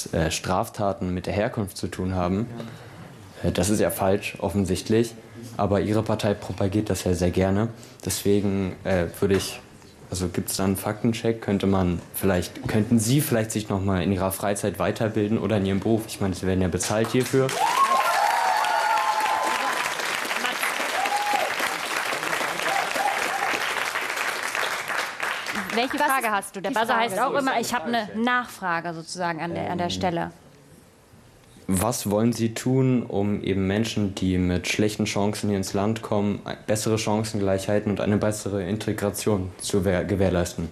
dass Straftaten mit der Herkunft zu tun haben. Das ist ja falsch, offensichtlich. Aber Ihre Partei propagiert das ja sehr gerne. Deswegen gibt es da einen Faktencheck? Könnten Sie vielleicht sich noch mal in Ihrer Freizeit weiterbilden oder in Ihrem Beruf? Ich meine, Sie werden ja bezahlt hierfür. Welche Frage hast du? Der Buzzer heißt auch immer, ich habe eine Nachfrage sozusagen an der Stelle. Was wollen Sie tun, um eben Menschen, die mit schlechten Chancen hier ins Land kommen, bessere Chancengleichheiten und eine bessere Integration zu gewährleisten?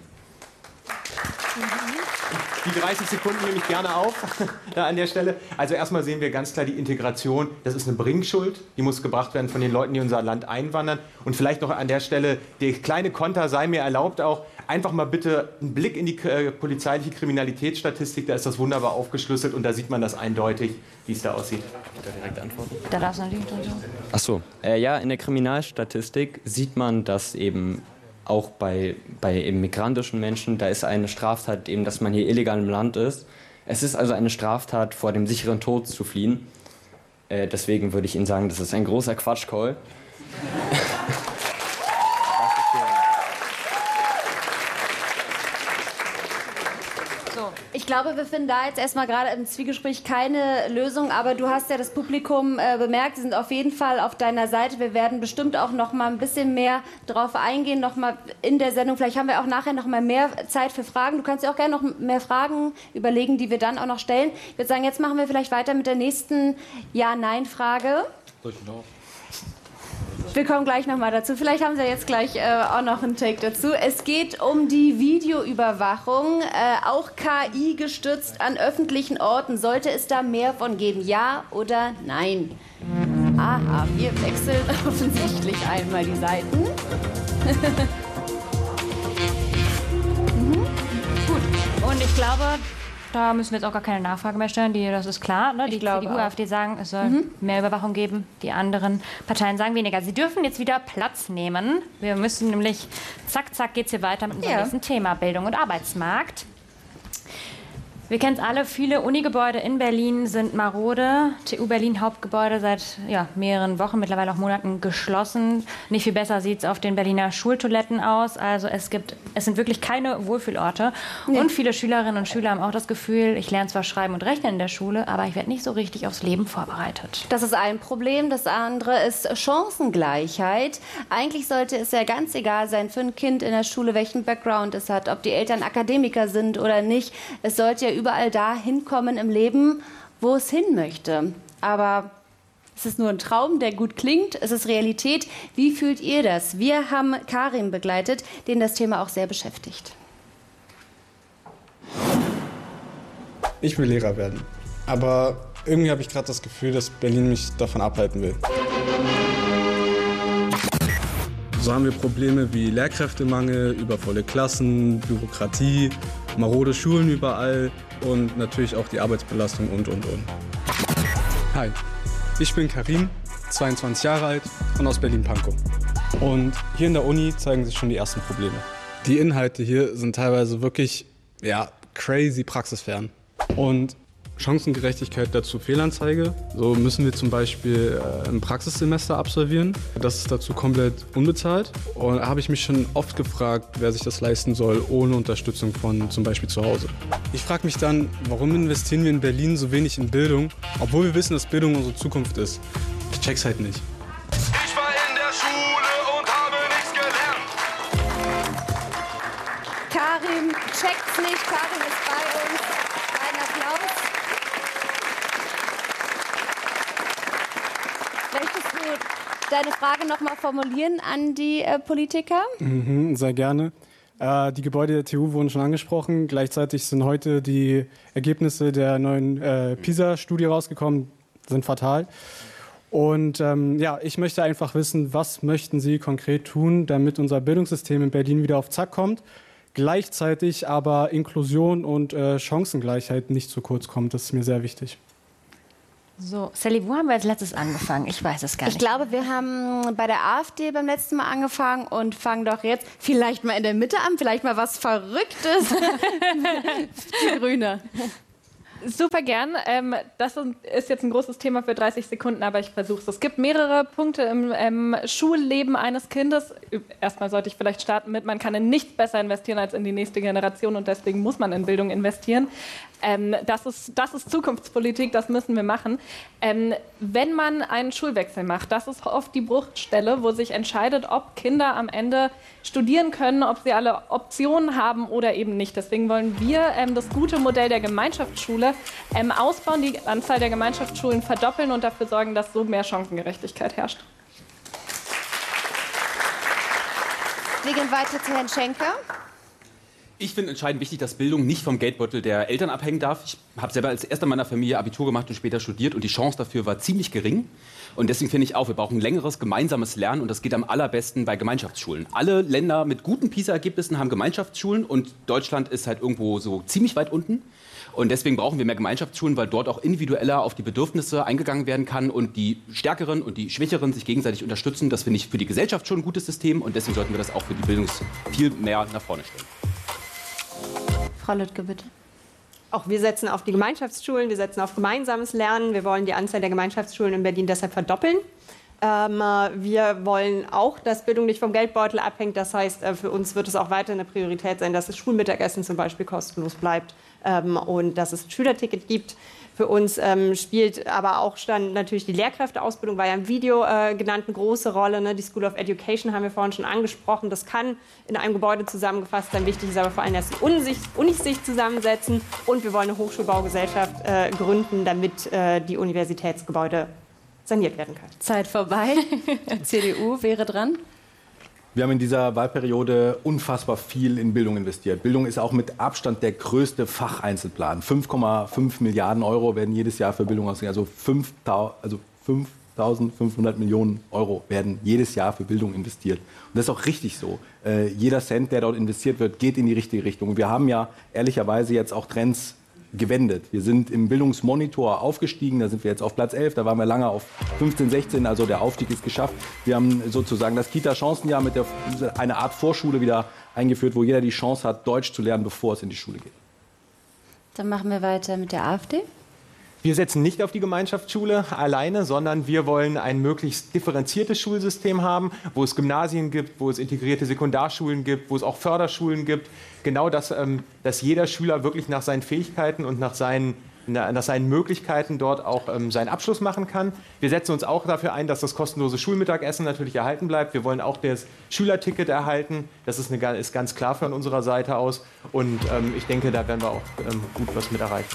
Die 30 Sekunden nehme ich gerne auf an der Stelle. Also erstmal sehen wir ganz klar die Integration. Das ist eine Bringschuld. Die muss gebracht werden von den Leuten, die in unser Land einwandern. Und vielleicht noch an der Stelle, der kleine Konter sei mir erlaubt auch, einfach mal bitte einen Blick in die polizeiliche Kriminalitätsstatistik. Da ist das wunderbar aufgeschlüsselt und da sieht man das eindeutig, wie es da aussieht. Ich da direkt antworten? Da darfst du natürlich. Ach so. Ja, in der Kriminalstatistik sieht man, dass eben auch bei eben migrantischen Menschen, da ist eine Straftat eben, dass man hier illegal im Land ist. Es ist also eine Straftat, vor dem sicheren Tod zu fliehen. Deswegen würde ich Ihnen sagen, das ist ein großer Quatschcall. Ich glaube, wir finden da jetzt erstmal gerade im Zwiegespräch keine Lösung, aber du hast ja das Publikum bemerkt, sie sind auf jeden Fall auf deiner Seite. Wir werden bestimmt auch noch mal ein bisschen mehr drauf eingehen, noch mal in der Sendung. Vielleicht haben wir auch nachher noch mal mehr Zeit für Fragen. Du kannst dir auch gerne noch mehr Fragen überlegen, die wir dann auch noch stellen. Ich würde sagen, jetzt machen wir vielleicht weiter mit der nächsten Ja-Nein-Frage. Wir kommen gleich nochmal dazu. Vielleicht haben Sie jetzt gleich auch noch einen Take dazu. Es geht um die Videoüberwachung, auch KI gestützt an öffentlichen Orten. Sollte es da mehr von geben? Ja oder nein? Aha, wir wechseln offensichtlich einmal die Seiten. Gut, und ich glaube, da müssen wir jetzt auch gar keine Nachfrage mehr stellen. Das ist klar. Ne? Die CDU, AfD sagen, es soll mehr Überwachung geben. Die anderen Parteien sagen weniger. Sie dürfen jetzt wieder Platz nehmen. Wir müssen nämlich, zack, zack, geht es hier weiter mit unserem nächsten Thema, Bildung und Arbeitsmarkt. Wir kennen es alle, viele Unigebäude in Berlin sind marode. TU Berlin Hauptgebäude seit mehreren Wochen, mittlerweile auch Monaten geschlossen. Nicht viel besser sieht es auf den Berliner Schultoiletten aus. Also es sind wirklich keine Wohlfühlorte. Nee. Und viele Schülerinnen und Schüler haben auch das Gefühl, ich lerne zwar Schreiben und Rechnen in der Schule, aber ich werde nicht so richtig aufs Leben vorbereitet. Das ist ein Problem. Das andere ist Chancengleichheit. Eigentlich sollte es ja ganz egal sein für ein Kind in der Schule, welchen Background es hat, ob die Eltern Akademiker sind oder nicht. Es sollte ja überall da hinkommen im Leben, wo es hin möchte. Aber es ist nur ein Traum, der gut klingt. Es ist Realität. Wie fühlt ihr das? Wir haben Karim begleitet, den das Thema auch sehr beschäftigt. Ich will Lehrer werden. Aber irgendwie habe ich gerade das Gefühl, dass Berlin mich davon abhalten will. So haben wir Probleme wie Lehrkräftemangel, übervolle Klassen, Bürokratie, marode Schulen überall und natürlich auch die Arbeitsbelastung und. Hi, ich bin Karim, 22 Jahre alt und aus Berlin-Pankow. Und hier in der Uni zeigen sich schon die ersten Probleme. Die Inhalte hier sind teilweise wirklich, crazy praxisfern. Und Chancengerechtigkeit dazu Fehlanzeige. So müssen wir zum Beispiel ein Praxissemester absolvieren. Das ist dazu komplett unbezahlt. Und da habe ich mich schon oft gefragt, wer sich das leisten soll, ohne Unterstützung von zum Beispiel zu Hause. Ich frage mich dann, warum investieren wir in Berlin so wenig in Bildung, obwohl wir wissen, dass Bildung unsere Zukunft ist. Ich check's halt nicht. Ich war in der Schule und habe nichts gelernt. Karim checkt's nicht. Karim ist bei uns. Ein Applaus. Möchtest du deine Frage noch mal formulieren an die Politiker? Sehr gerne. Die Gebäude der TU wurden schon angesprochen. Gleichzeitig sind heute die Ergebnisse der neuen PISA-Studie rausgekommen, sind fatal. Und ich möchte einfach wissen, was möchten Sie konkret tun, damit unser Bildungssystem in Berlin wieder auf Zack kommt, gleichzeitig aber Inklusion und Chancengleichheit nicht zu kurz kommt. Das ist mir sehr wichtig. So, Sally, wo haben wir als letztes angefangen? Ich weiß es gar nicht. Ich glaube, wir haben bei der AfD beim letzten Mal angefangen und fangen doch jetzt vielleicht mal in der Mitte an, vielleicht mal was Verrücktes. Die Grüne. Super gern. Das ist jetzt ein großes Thema für 30 Sekunden, aber ich versuche es. Es gibt mehrere Punkte im Schulleben eines Kindes. Erstmal sollte ich vielleicht starten mit, man kann in nichts besser investieren als in die nächste Generation und deswegen muss man in Bildung investieren. Das ist Zukunftspolitik, das müssen wir machen. Wenn man einen Schulwechsel macht, das ist oft die Bruchstelle, wo sich entscheidet, ob Kinder am Ende studieren können, ob sie alle Optionen haben oder eben nicht. Deswegen wollen wir das gute Modell der Gemeinschaftsschule ausbauen, die Anzahl der Gemeinschaftsschulen verdoppeln und dafür sorgen, dass so mehr Chancengerechtigkeit herrscht. Wir gehen weiter zu Herrn Schenker. Ich finde entscheidend wichtig, dass Bildung nicht vom Geldbeutel der Eltern abhängen darf. Ich habe selber als erster in meiner Familie Abitur gemacht und später studiert und die Chance dafür war ziemlich gering. Und deswegen finde ich auch, wir brauchen ein längeres gemeinsames Lernen und das geht am allerbesten bei Gemeinschaftsschulen. Alle Länder mit guten PISA-Ergebnissen haben Gemeinschaftsschulen und Deutschland ist halt irgendwo so ziemlich weit unten. Und deswegen brauchen wir mehr Gemeinschaftsschulen, weil dort auch individueller auf die Bedürfnisse eingegangen werden kann und die Stärkeren und die Schwächeren sich gegenseitig unterstützen. Das finde ich für die Gesellschaft schon ein gutes System und deswegen sollten wir das auch für die Bildung viel mehr nach vorne stellen. Frau Lüttke, bitte. Auch wir setzen auf die Gemeinschaftsschulen, wir setzen auf gemeinsames Lernen. Wir wollen die Anzahl der Gemeinschaftsschulen in Berlin deshalb verdoppeln. Wir wollen auch, dass Bildung nicht vom Geldbeutel abhängt. Das heißt, für uns wird es auch weiter eine Priorität sein, dass das Schulmittagessen zum Beispiel kostenlos bleibt und dass es ein Schülerticket gibt. Für uns spielt aber auch dann natürlich die Lehrkräfteausbildung, war ja im Video genannt, eine große Rolle. Ne? Die School of Education haben wir vorhin schon angesprochen. Das kann in einem Gebäude zusammengefasst sein. Wichtig ist aber vor allem, dass die Unis sich zusammensetzen. Und wir wollen eine Hochschulbaugesellschaft gründen, damit die Universitätsgebäude saniert werden können. Zeit vorbei. Die CDU wäre dran. Wir haben in dieser Wahlperiode unfassbar viel in Bildung investiert. Bildung ist auch mit Abstand der größte Facheinzelplan. 5,5 Milliarden Euro werden jedes Jahr für Bildung ausgegeben. Also 5.500 Millionen Euro werden jedes Jahr für Bildung investiert. Und das ist auch richtig so. Jeder Cent, der dort investiert wird, geht in die richtige Richtung. Und wir haben ja ehrlicherweise jetzt auch Trends gewendet. Wir sind im Bildungsmonitor aufgestiegen, da sind wir jetzt auf Platz 11, da waren wir lange auf 15, 16, also der Aufstieg ist geschafft. Wir haben sozusagen das Kita-Chancenjahr mit einer Art Vorschule wieder eingeführt, wo jeder die Chance hat, Deutsch zu lernen, bevor es in die Schule geht. Dann machen wir weiter mit der AfD. Wir setzen nicht auf die Gemeinschaftsschule alleine, sondern wir wollen ein möglichst differenziertes Schulsystem haben, wo es Gymnasien gibt, wo es integrierte Sekundarschulen gibt, wo es auch Förderschulen gibt. Genau das, dass jeder Schüler wirklich nach seinen Fähigkeiten und nach seinen Möglichkeiten dort auch seinen Abschluss machen kann. Wir setzen uns auch dafür ein, dass das kostenlose Schulmittagessen natürlich erhalten bleibt. Wir wollen auch das Schülerticket erhalten. Das ist ganz klar von unserer Seite aus. Und ich denke, da werden wir auch gut was mit erreichen.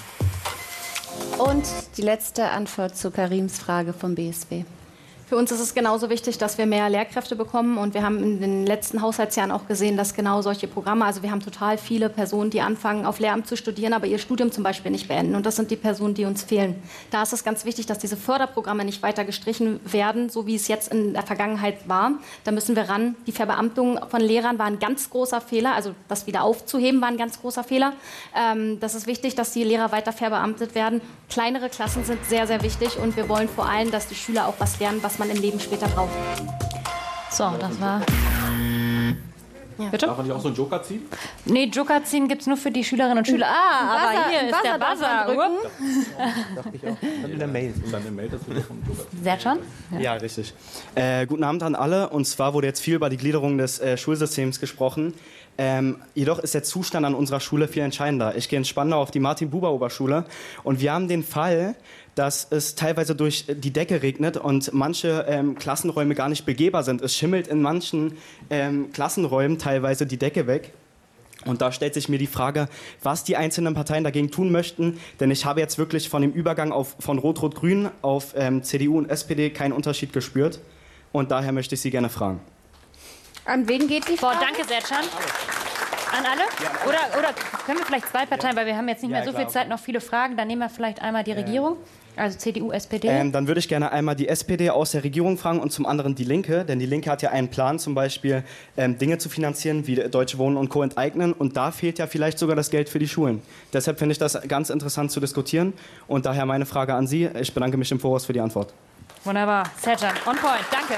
Und die letzte Antwort zu Karims Frage vom BSW. Für uns ist es genauso wichtig, dass wir mehr Lehrkräfte bekommen. Und wir haben in den letzten Haushaltsjahren auch gesehen, dass genau solche Programme, also wir haben total viele Personen, die anfangen, auf Lehramt zu studieren, aber ihr Studium zum Beispiel nicht beenden. Und das sind die Personen, die uns fehlen. Da ist es ganz wichtig, dass diese Förderprogramme nicht weiter gestrichen werden, so wie es jetzt in der Vergangenheit war. Da müssen wir ran. Die Verbeamtung von Lehrern war ein ganz großer Fehler. Also das wieder aufzuheben war ein ganz großer Fehler. Das ist wichtig, dass die Lehrer weiter verbeamtet werden. Kleinere Klassen sind sehr, sehr wichtig. Und wir wollen vor allem, dass die Schüler auch was lernen, was man im Leben später braucht. So, das war... Ja. Bitte? Darf man nicht auch so einen Joker ziehen? Nee, Joker ziehen gibt es nur für die Schülerinnen und Schüler. Aber hier ist der Buzzer. Dachte ich auch. In der Mail. Und dann eine Mail dazu vom Joker. Sehr schon? Ja, richtig. Guten Abend an alle. Und zwar wurde jetzt viel über die Gliederung des Schulsystems gesprochen. Jedoch ist der Zustand an unserer Schule viel entscheidender. Ich gehe in Spandau auf die Martin-Buber-Oberschule und wir haben den Fall, dass es teilweise durch die Decke regnet und manche Klassenräume gar nicht begehbar sind. Es schimmelt in manchen Klassenräumen teilweise die Decke weg. Und da stellt sich mir die Frage, was die einzelnen Parteien dagegen tun möchten. Denn ich habe jetzt wirklich von dem Übergang von Rot-Rot-Grün auf CDU und SPD keinen Unterschied gespürt. Und daher möchte ich Sie gerne fragen. An wen geht die Frage? Danke, Sercan. An alle? Ja. Oder können wir vielleicht zwei Parteien, weil wir haben jetzt nicht mehr so viel Zeit, noch viele Fragen. Dann nehmen wir vielleicht einmal die Regierung, also CDU, SPD. Dann würde ich gerne einmal die SPD aus der Regierung fragen und zum anderen die Linke. Denn die Linke hat ja einen Plan, zum Beispiel Dinge zu finanzieren, wie Deutsche Wohnen und Co. enteignen. Und da fehlt ja vielleicht sogar das Geld für die Schulen. Deshalb finde ich das ganz interessant zu diskutieren. Und daher meine Frage an Sie. Ich bedanke mich im Voraus für die Antwort. Wunderbar. Sercan, on point. Danke.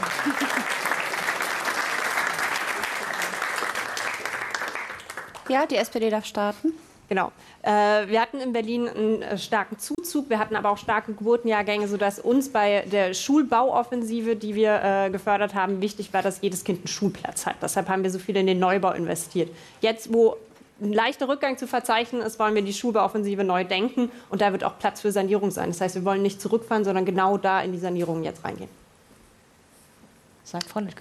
Ja, die SPD darf starten. Genau. Wir hatten in Berlin einen starken Zuzug, wir hatten aber auch starke Geburtenjahrgänge, sodass uns bei der Schulbauoffensive, die wir gefördert haben, wichtig war, dass jedes Kind einen Schulplatz hat. Deshalb haben wir so viel in den Neubau investiert. Jetzt, wo ein leichter Rückgang zu verzeichnen ist, wollen wir die Schulbauoffensive neu denken und da wird auch Platz für Sanierung sein. Das heißt, wir wollen nicht zurückfahren, sondern genau da in die Sanierung jetzt reingehen. Sagt Frau Lüttke.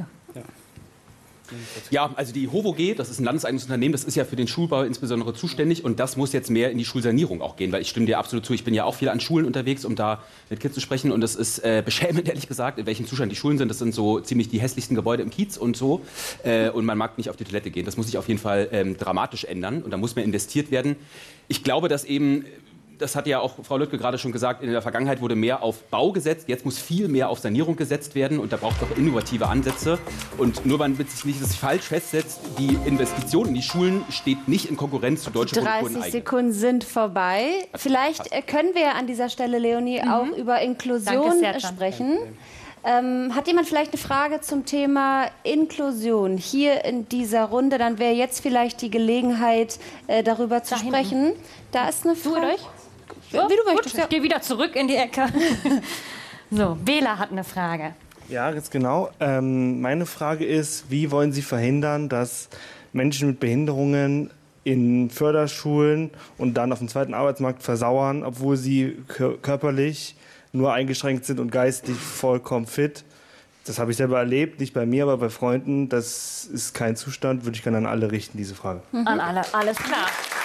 Ja, also die HOVOG, das ist ein landeseigenes Unternehmen, das ist ja für den Schulbau insbesondere zuständig und das muss jetzt mehr in die Schulsanierung auch gehen, weil ich stimme dir absolut zu, ich bin ja auch viel an Schulen unterwegs, um da mit Kids zu sprechen und es ist beschämend, ehrlich gesagt, in welchem Zustand die Schulen sind. Das sind so ziemlich die hässlichsten Gebäude im Kiez und so und man mag nicht auf die Toilette gehen. Das muss sich auf jeden Fall dramatisch ändern und da muss mehr investiert werden. Ich glaube, dass eben... Das hat ja auch Frau Lüttke gerade schon gesagt, in der Vergangenheit wurde mehr auf Bau gesetzt, jetzt muss viel mehr auf Sanierung gesetzt werden und da braucht es auch innovative Ansätze. Und nur weil man sich nicht das falsch festsetzt, die Investition in die Schulen steht nicht in Konkurrenz zu deutschen Produktionen. 30 Sekunden sind vorbei. Vielleicht können wir an dieser Stelle, Leonie, auch über Inklusion sprechen. Hat jemand vielleicht eine Frage zum Thema Inklusion hier in dieser Runde? Dann wäre jetzt vielleicht die Gelegenheit, darüber zu sprechen. Da ist eine Frage. Wie du möchtest. Ich gehe wieder zurück in die Ecke. So, Bela hat eine Frage. Ja, ganz genau. Meine Frage ist, wie wollen Sie verhindern, dass Menschen mit Behinderungen in Förderschulen und dann auf dem zweiten Arbeitsmarkt versauern, obwohl sie körperlich nur eingeschränkt sind und geistig vollkommen fit? Das habe ich selber erlebt, nicht bei mir, aber bei Freunden. Das ist kein Zustand, würde ich gerne an alle richten, diese Frage. An alle, alles klar.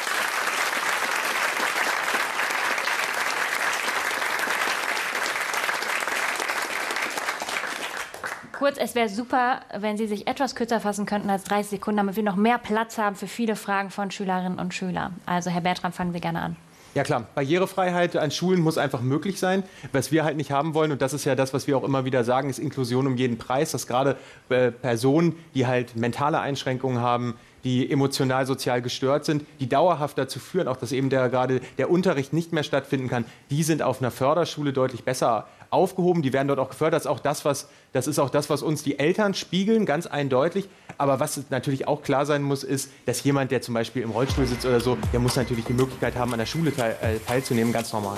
Kurz, es wäre super, wenn Sie sich etwas kürzer fassen könnten als 30 Sekunden, damit wir noch mehr Platz haben für viele Fragen von Schülerinnen und Schülern. Also Herr Bertram, fangen Sie gerne an. Ja klar, Barrierefreiheit an Schulen muss einfach möglich sein. Was wir halt nicht haben wollen, und das ist ja das, was wir auch immer wieder sagen, ist Inklusion um jeden Preis, dass gerade Personen, die halt mentale Einschränkungen haben, die emotional, sozial gestört sind, die dauerhaft dazu führen, auch dass eben gerade der Unterricht nicht mehr stattfinden kann, die sind auf einer Förderschule deutlich besser aufgehoben, die werden dort auch gefördert. Das ist auch das, was uns die Eltern spiegeln, ganz eindeutig. Aber was natürlich auch klar sein muss, ist, dass jemand, der zum Beispiel im Rollstuhl sitzt oder so, der muss natürlich die Möglichkeit haben, an der Schule teilzunehmen, ganz normal.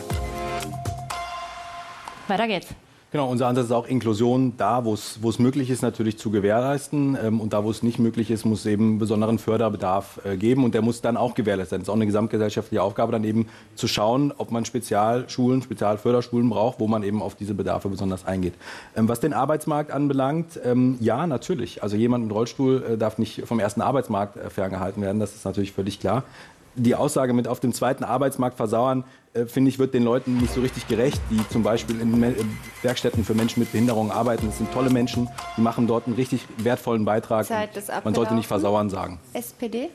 Weiter geht's. Genau, unser Ansatz ist auch Inklusion da, wo es möglich ist, natürlich zu gewährleisten. Und da, wo es nicht möglich ist, muss es eben besonderen Förderbedarf geben. Und der muss dann auch gewährleistet sein. Das ist auch eine gesamtgesellschaftliche Aufgabe, dann eben zu schauen, ob man Spezialschulen, Spezialförderschulen braucht, wo man eben auf diese Bedarfe besonders eingeht. Was den Arbeitsmarkt anbelangt, ja, natürlich. Also jemand mit Rollstuhl darf nicht vom ersten Arbeitsmarkt ferngehalten werden. Das ist natürlich völlig klar. Die Aussage mit auf dem zweiten Arbeitsmarkt versauern, finde ich, wird den Leuten nicht so richtig gerecht, die zum Beispiel in Werkstätten für Menschen mit Behinderungen arbeiten. Das sind tolle Menschen, die machen dort einen richtig wertvollen Beitrag. Man sollte nicht versauern sagen. SPD?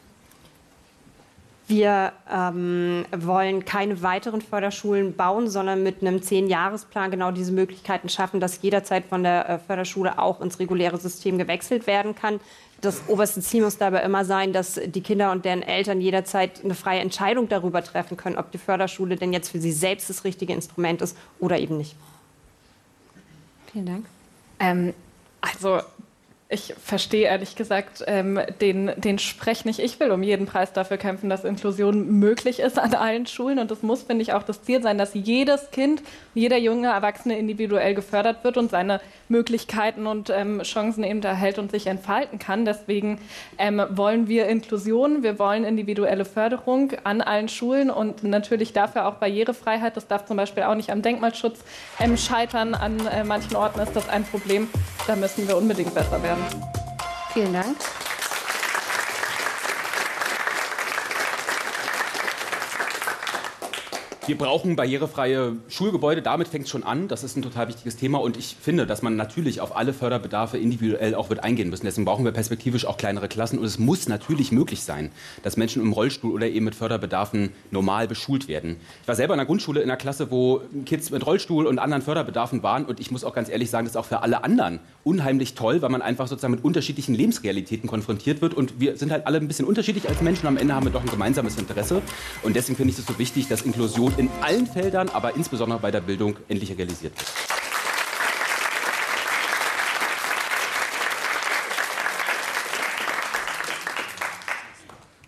Wir wollen keine weiteren Förderschulen bauen, sondern mit einem 10-Jahresplan genau diese Möglichkeiten schaffen, dass jederzeit von der Förderschule auch ins reguläre System gewechselt werden kann. Das oberste Ziel muss dabei immer sein, dass die Kinder und deren Eltern jederzeit eine freie Entscheidung darüber treffen können, ob die Förderschule denn jetzt für sie selbst das richtige Instrument ist oder eben nicht. Vielen Dank. Also ich verstehe ehrlich gesagt den Sprech nicht. Ich will um jeden Preis dafür kämpfen, dass Inklusion möglich ist an allen Schulen. Und das muss, finde ich, auch das Ziel sein, dass jedes Kind, jeder junge Erwachsene individuell gefördert wird und seine Möglichkeiten und Chancen eben erhält und sich entfalten kann. Deswegen wollen wir Inklusion, wir wollen individuelle Förderung an allen Schulen und natürlich dafür auch Barrierefreiheit. Das darf zum Beispiel auch nicht am Denkmalschutz scheitern. An manchen Orten ist das ein Problem. Da müssen wir unbedingt besser werden. Vielen Dank. Wir brauchen barrierefreie Schulgebäude, damit fängt es schon an. Das ist ein total wichtiges Thema und ich finde, dass man natürlich auf alle Förderbedarfe individuell auch wird eingehen müssen. Deswegen brauchen wir perspektivisch auch kleinere Klassen und es muss natürlich möglich sein, dass Menschen im Rollstuhl oder eben mit Förderbedarfen normal beschult werden. Ich war selber in einer Grundschule in einer Klasse, wo Kids mit Rollstuhl und anderen Förderbedarfen waren und ich muss auch ganz ehrlich sagen, das ist auch für alle anderen unheimlich toll, weil man einfach sozusagen mit unterschiedlichen Lebensrealitäten konfrontiert wird und wir sind halt alle ein bisschen unterschiedlich als Menschen und am Ende haben wir doch ein gemeinsames Interesse und deswegen finde ich es so wichtig, dass Inklusion in allen Feldern, aber insbesondere bei der Bildung endlich realisiert wird.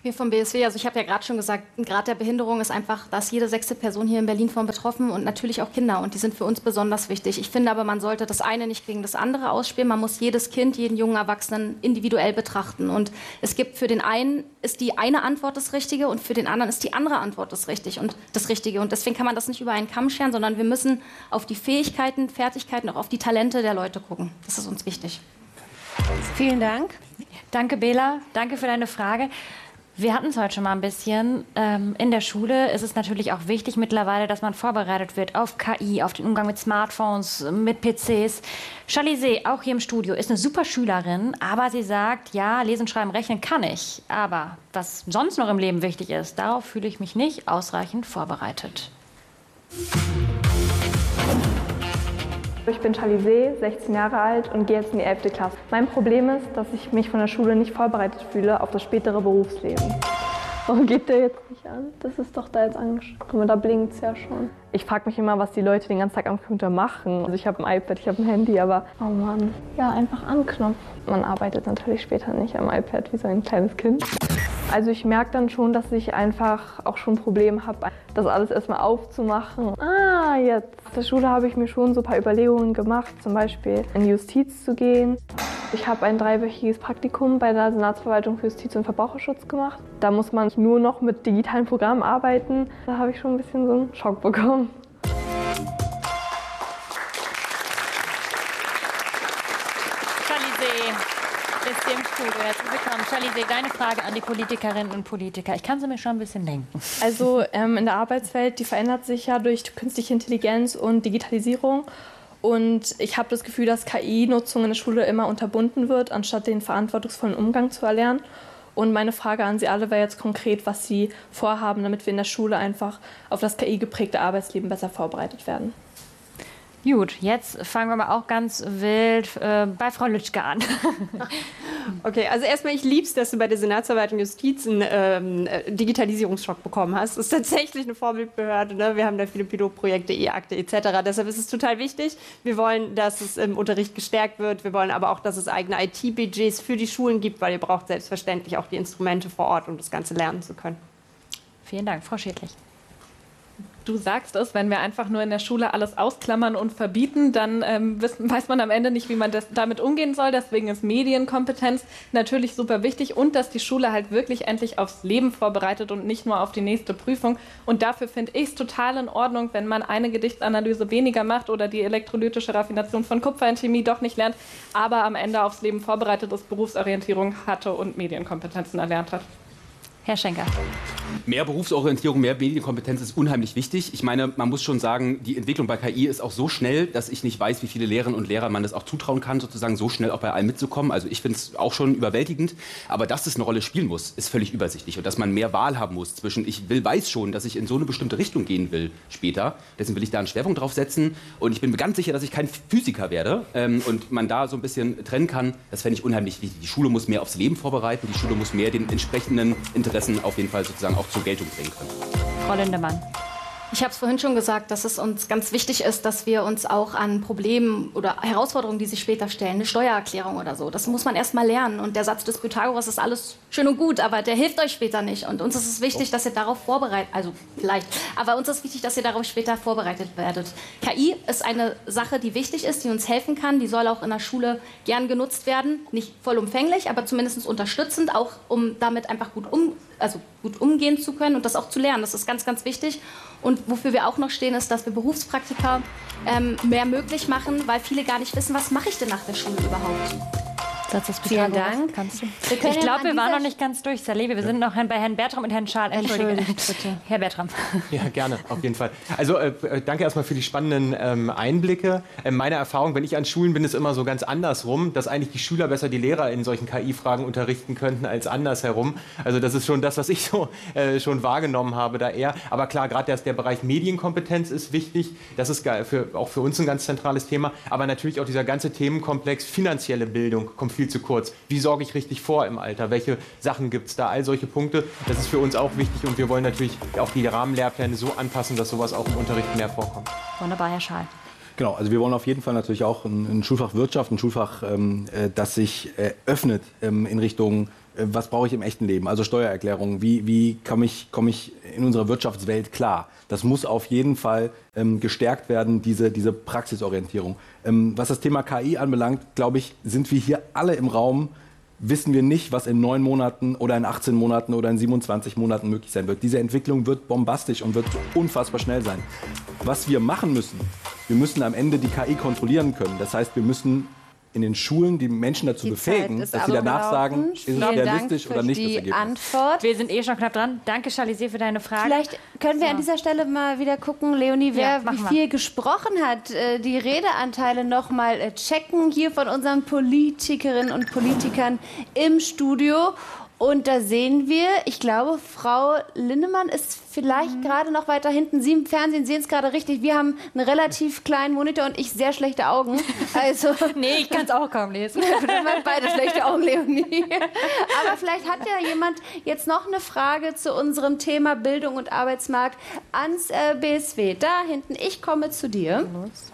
Wir vom BSW, also ich habe ja gerade schon gesagt, ein Grad der Behinderung ist einfach, dass jede 6. Person hier in Berlin von betroffen und natürlich auch Kinder und die sind für uns besonders wichtig. Ich finde aber, man sollte das eine nicht gegen das andere ausspielen. Man muss jedes Kind, jeden jungen Erwachsenen individuell betrachten und es gibt für den einen ist die eine Antwort das Richtige und für den anderen ist die andere Antwort das Richtige und deswegen kann man das nicht über einen Kamm scheren, sondern wir müssen auf die Fähigkeiten, Fertigkeiten, auch auf die Talente der Leute gucken. Das ist uns wichtig. Vielen Dank. Danke, Bela. Danke für deine Frage. Wir hatten es heute schon mal ein bisschen. In der Schule ist es natürlich auch wichtig mittlerweile, dass man vorbereitet wird auf KI, auf den Umgang mit Smartphones, mit PCs. Chalizé, auch hier im Studio, ist eine super Schülerin, aber sie sagt, ja, lesen, schreiben, rechnen kann ich. Aber was sonst noch im Leben wichtig ist, darauf fühle ich mich nicht ausreichend vorbereitet. Ich bin Chalizé, 16 Jahre alt und gehe jetzt in die 11. Klasse. Mein Problem ist, dass ich mich von der Schule nicht vorbereitet fühle auf das spätere Berufsleben. Warum geht der jetzt nicht an? Das ist doch da jetzt angeschrieben. Guck mal, da blinkt es ja schon. Ich frage mich immer, was die Leute den ganzen Tag am Computer machen. Also ich habe ein iPad, ich habe ein Handy, aber oh Mann, ja, einfach anknopfen. Man arbeitet natürlich später nicht am iPad wie so ein kleines Kind. Also ich merke dann schon, dass ich einfach auch schon Probleme habe, das alles erstmal aufzumachen. Jetzt. Nach der Schule habe ich mir schon so ein paar Überlegungen gemacht, zum Beispiel in die Justiz zu gehen. Ich habe ein 3-wöchiges Praktikum bei der Senatsverwaltung für Justiz und Verbraucherschutz gemacht. Da muss man nur noch mit digitalen Programmen arbeiten. Da habe ich schon ein bisschen so einen Schock bekommen. Ist hier im Studio. Herzlich willkommen. Chalizé, deine Frage an die Politikerinnen und Politiker. Ich kann sie mir schon ein bisschen denken. Also in der Arbeitswelt, die verändert sich ja durch künstliche Intelligenz und Digitalisierung. Und ich habe das Gefühl, dass KI-Nutzung in der Schule immer unterbunden wird, anstatt den verantwortungsvollen Umgang zu erlernen. Und meine Frage an Sie alle wäre jetzt konkret, was Sie vorhaben, damit wir in der Schule einfach auf das KI-geprägte Arbeitsleben besser vorbereitet werden. Gut, jetzt fangen wir mal auch ganz wild bei Frau Lütschke an. Okay, also erstmal, ich lieb's, dass du bei der Senatsverwaltung Justiz einen Digitalisierungsschock bekommen hast. Das ist tatsächlich eine Vorbildbehörde. Ne? Wir haben da viele Pilotprojekte, E-Akte etc. Deshalb ist es total wichtig. Wir wollen, dass es im Unterricht gestärkt wird. Wir wollen aber auch, dass es eigene IT-Budgets für die Schulen gibt, weil ihr braucht selbstverständlich auch die Instrumente vor Ort, um das Ganze lernen zu können. Vielen Dank, Frau Schädlich. Du sagst es, wenn wir einfach nur in der Schule alles ausklammern und verbieten, dann weiß man am Ende nicht, wie man damit umgehen soll. Deswegen ist Medienkompetenz natürlich super wichtig und dass die Schule halt wirklich endlich aufs Leben vorbereitet und nicht nur auf die nächste Prüfung. Und dafür finde ich es total in Ordnung, wenn man eine Gedichtsanalyse weniger macht oder die elektrolytische Raffination von Kupfer in Chemie doch nicht lernt, aber am Ende aufs Leben vorbereitet ist, Berufsorientierung hatte und Medienkompetenzen erlernt hat. Herr Schenker. Mehr Berufsorientierung, mehr Medienkompetenz ist unheimlich wichtig. Ich meine, man muss schon sagen, die Entwicklung bei KI ist auch so schnell, dass ich nicht weiß, wie viele Lehrerinnen und Lehrer man das auch zutrauen kann, sozusagen so schnell auch bei allem mitzukommen. Also ich finde es auch schon überwältigend. Aber dass es eine Rolle spielen muss, ist völlig übersichtlich. Und dass man mehr Wahl haben muss zwischen, weiß schon, dass ich in so eine bestimmte Richtung gehen will später. Deswegen will ich da einen Schwerpunkt drauf setzen. Und ich bin mir ganz sicher, dass ich kein Physiker werde. Und man da so ein bisschen trennen kann. Das fände ich unheimlich wichtig. Die Schule muss mehr aufs Leben vorbereiten. Die Schule muss mehr den entsprechenden Interessen auf jeden Fall sozusagen auch zur Geltung bringen können. Frau Lindemann. Ich habe es vorhin schon gesagt, dass es uns ganz wichtig ist, dass wir uns auch an Problemen oder Herausforderungen, die sich später stellen, eine Steuererklärung oder so, das muss man erst mal lernen. Und der Satz des Pythagoras ist alles schön und gut, aber der hilft euch später nicht. Und uns ist es wichtig, dass ihr darauf vorbereitet, also vielleicht, aber uns ist wichtig, dass ihr darauf später vorbereitet werdet. KI ist eine Sache, die wichtig ist, die uns helfen kann. Die soll auch in der Schule gern genutzt werden. Nicht vollumfänglich, aber zumindest unterstützend, auch um damit einfach gut umgehen zu können und das auch zu lernen. Das ist ganz, ganz wichtig. Und wofür wir auch noch stehen, ist, dass wir Berufspraktika mehr möglich machen, weil viele gar nicht wissen, was mache ich denn nach der Schule überhaupt. Vielen Dank. Ich glaube, wir waren noch nicht ganz durch, Saleh. Wir sind noch bei Herrn Bertram und Herrn Schaal. Entschuldigt, bitte. Herr Bertram. Ja, gerne, auf jeden Fall. Also danke erstmal für die spannenden Einblicke. Meine Erfahrung, wenn ich an Schulen bin, ist immer so ganz andersrum, dass eigentlich die Schüler besser die Lehrer in solchen KI-Fragen unterrichten könnten als andersherum. Also das ist schon das, was ich so schon wahrgenommen habe da eher. Aber klar, gerade der Bereich Medienkompetenz ist wichtig. Das ist auch für uns ein ganz zentrales Thema. Aber natürlich auch dieser ganze Themenkomplex finanzielle Bildung kommt viel zu kurz. Wie sorge ich richtig vor im Alter? Welche Sachen gibt es da? All solche Punkte, das ist für uns auch wichtig und wir wollen natürlich auch die Rahmenlehrpläne so anpassen, dass sowas auch im Unterricht mehr vorkommt. Wunderbar, Herr Schaal. Genau, also wir wollen auf jeden Fall natürlich auch ein Schulfach Wirtschaft, ein Schulfach, das sich öffnet in Richtung was brauche ich im echten Leben? Also Steuererklärung, wie komme ich in unserer Wirtschaftswelt klar? Das muss auf jeden Fall gestärkt werden, diese Praxisorientierung. Was das Thema KI anbelangt, glaube ich, sind wir hier alle im Raum, wissen wir nicht, was in 9 Monaten oder in 18 Monaten oder in 27 Monaten möglich sein wird. Diese Entwicklung wird bombastisch und wird unfassbar schnell sein. Was wir machen müssen, wir müssen am Ende die KI kontrollieren können. Das heißt, wir müssen in den Schulen die Menschen dazu befähigen, dass sie danach sagen, ist es realistisch oder nicht das Ergebnis. Antwort. Wir sind schon knapp dran. Danke, Charlize, für deine Frage. Vielleicht können wir an dieser Stelle mal wieder gucken, Leonie, wer wie viel gesprochen hat, die Redeanteile noch mal checken hier von unseren Politikerinnen und Politikern im Studio. Und da sehen wir, ich glaube, Frau Lindemann ist vielleicht gerade noch weiter hinten. Sie im Fernsehen sehen es gerade richtig. Wir haben einen relativ kleinen Monitor und ich sehr schlechte Augen. Also nee, ich kann es auch kaum lesen. Dann haben beide schlechte Augen, Leonie. Aber vielleicht hat ja jemand jetzt noch eine Frage zu unserem Thema Bildung und Arbeitsmarkt ans BSW. Da hinten, ich komme zu dir.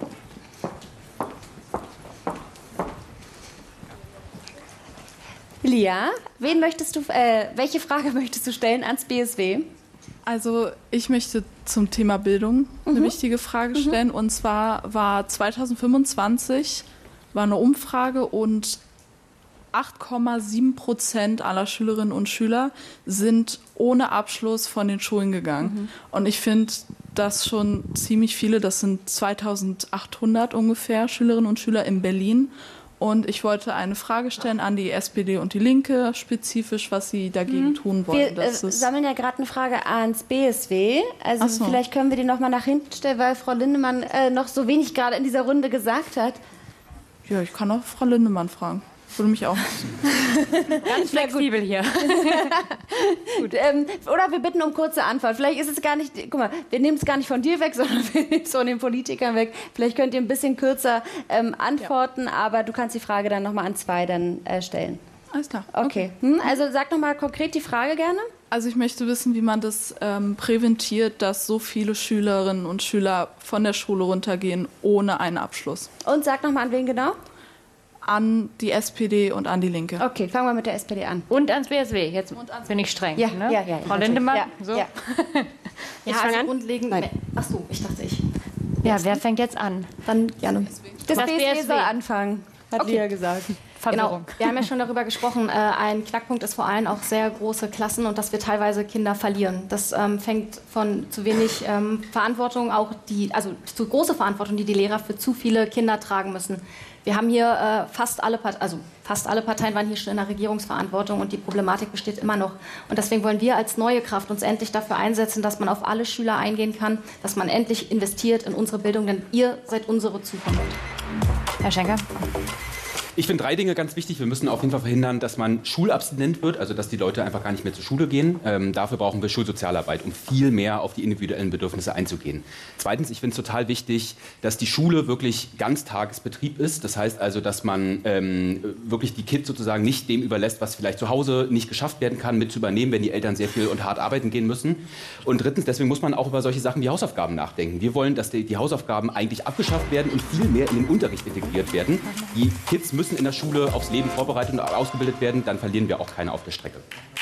Lia, welche Frage möchtest du stellen ans BSW? Also ich möchte zum Thema Bildung eine wichtige Frage stellen. Und zwar war 2025 eine Umfrage und 8,7% aller Schülerinnen und Schüler sind ohne Abschluss von den Schulen gegangen. Und ich finde das schon ziemlich viele. Das sind 2800 ungefähr Schülerinnen und Schüler in Berlin. Und ich wollte eine Frage stellen an die SPD und die Linke, spezifisch, was sie dagegen tun wollen. Wir sammeln ja gerade eine Frage ans BSW. Also vielleicht können wir die noch mal nach hinten stellen, weil Frau Lindemann noch so wenig gerade in dieser Runde gesagt hat. Ja, ich kann auch Frau Lindemann fragen. Würde mich auch. Ganz flexibel hier. Gut. Oder wir bitten um kurze Antwort. Vielleicht ist es gar nicht, guck mal, wir nehmen es gar nicht von dir weg, sondern wir nehmen es von den Politikern weg. Vielleicht könnt ihr ein bisschen kürzer antworten, aber du kannst die Frage dann nochmal an 2 dann stellen. Alles klar. Okay. Also sag nochmal konkret die Frage gerne. Also ich möchte wissen, wie man das präventiert, dass so viele Schülerinnen und Schüler von der Schule runtergehen ohne einen Abschluss. Und sag nochmal an wen genau? An die SPD und an die Linke. Okay, fangen wir mit der SPD an. Und ans BSW. Jetzt bin ich streng. Ja, ne? ja, Frau Lindemann. Ja, so. ja. Ja, also grundlegend. Achso, ich dachte ich. Ja, wer fängt jetzt an? Dann gerne. Das BSW soll anfangen, hat Lia gesagt. Genau. Wir haben ja schon darüber gesprochen, ein Knackpunkt ist vor allem auch sehr große Klassen und dass wir teilweise Kinder verlieren. Das fängt von zu wenig Verantwortung, also zu große Verantwortung, die Lehrer für zu viele Kinder tragen müssen. Wir haben hier fast alle Parteien waren hier schon in der Regierungsverantwortung und die Problematik besteht immer noch. Und deswegen wollen wir als neue Kraft uns endlich dafür einsetzen, dass man auf alle Schüler eingehen kann, dass man endlich investiert in unsere Bildung, denn ihr seid unsere Zukunft. Herr Schenker. Ich finde 3 Dinge ganz wichtig. Wir müssen auf jeden Fall verhindern, dass man schulabstinent wird, also dass die Leute einfach gar nicht mehr zur Schule gehen. Dafür brauchen wir Schulsozialarbeit, um viel mehr auf die individuellen Bedürfnisse einzugehen. Zweitens, ich finde es total wichtig, dass die Schule wirklich Ganztagesbetrieb ist. Das heißt also, dass man wirklich die Kids sozusagen nicht dem überlässt, was vielleicht zu Hause nicht geschafft werden kann, mit zu übernehmen, wenn die Eltern sehr viel und hart arbeiten gehen müssen. Und drittens, deswegen muss man auch über solche Sachen wie Hausaufgaben nachdenken. Wir wollen, dass die Hausaufgaben eigentlich abgeschafft werden und viel mehr in den Unterricht integriert werden. Die Kids müssen in der Schule aufs Leben vorbereitet und ausgebildet werden, dann verlieren wir auch keine auf der Strecke.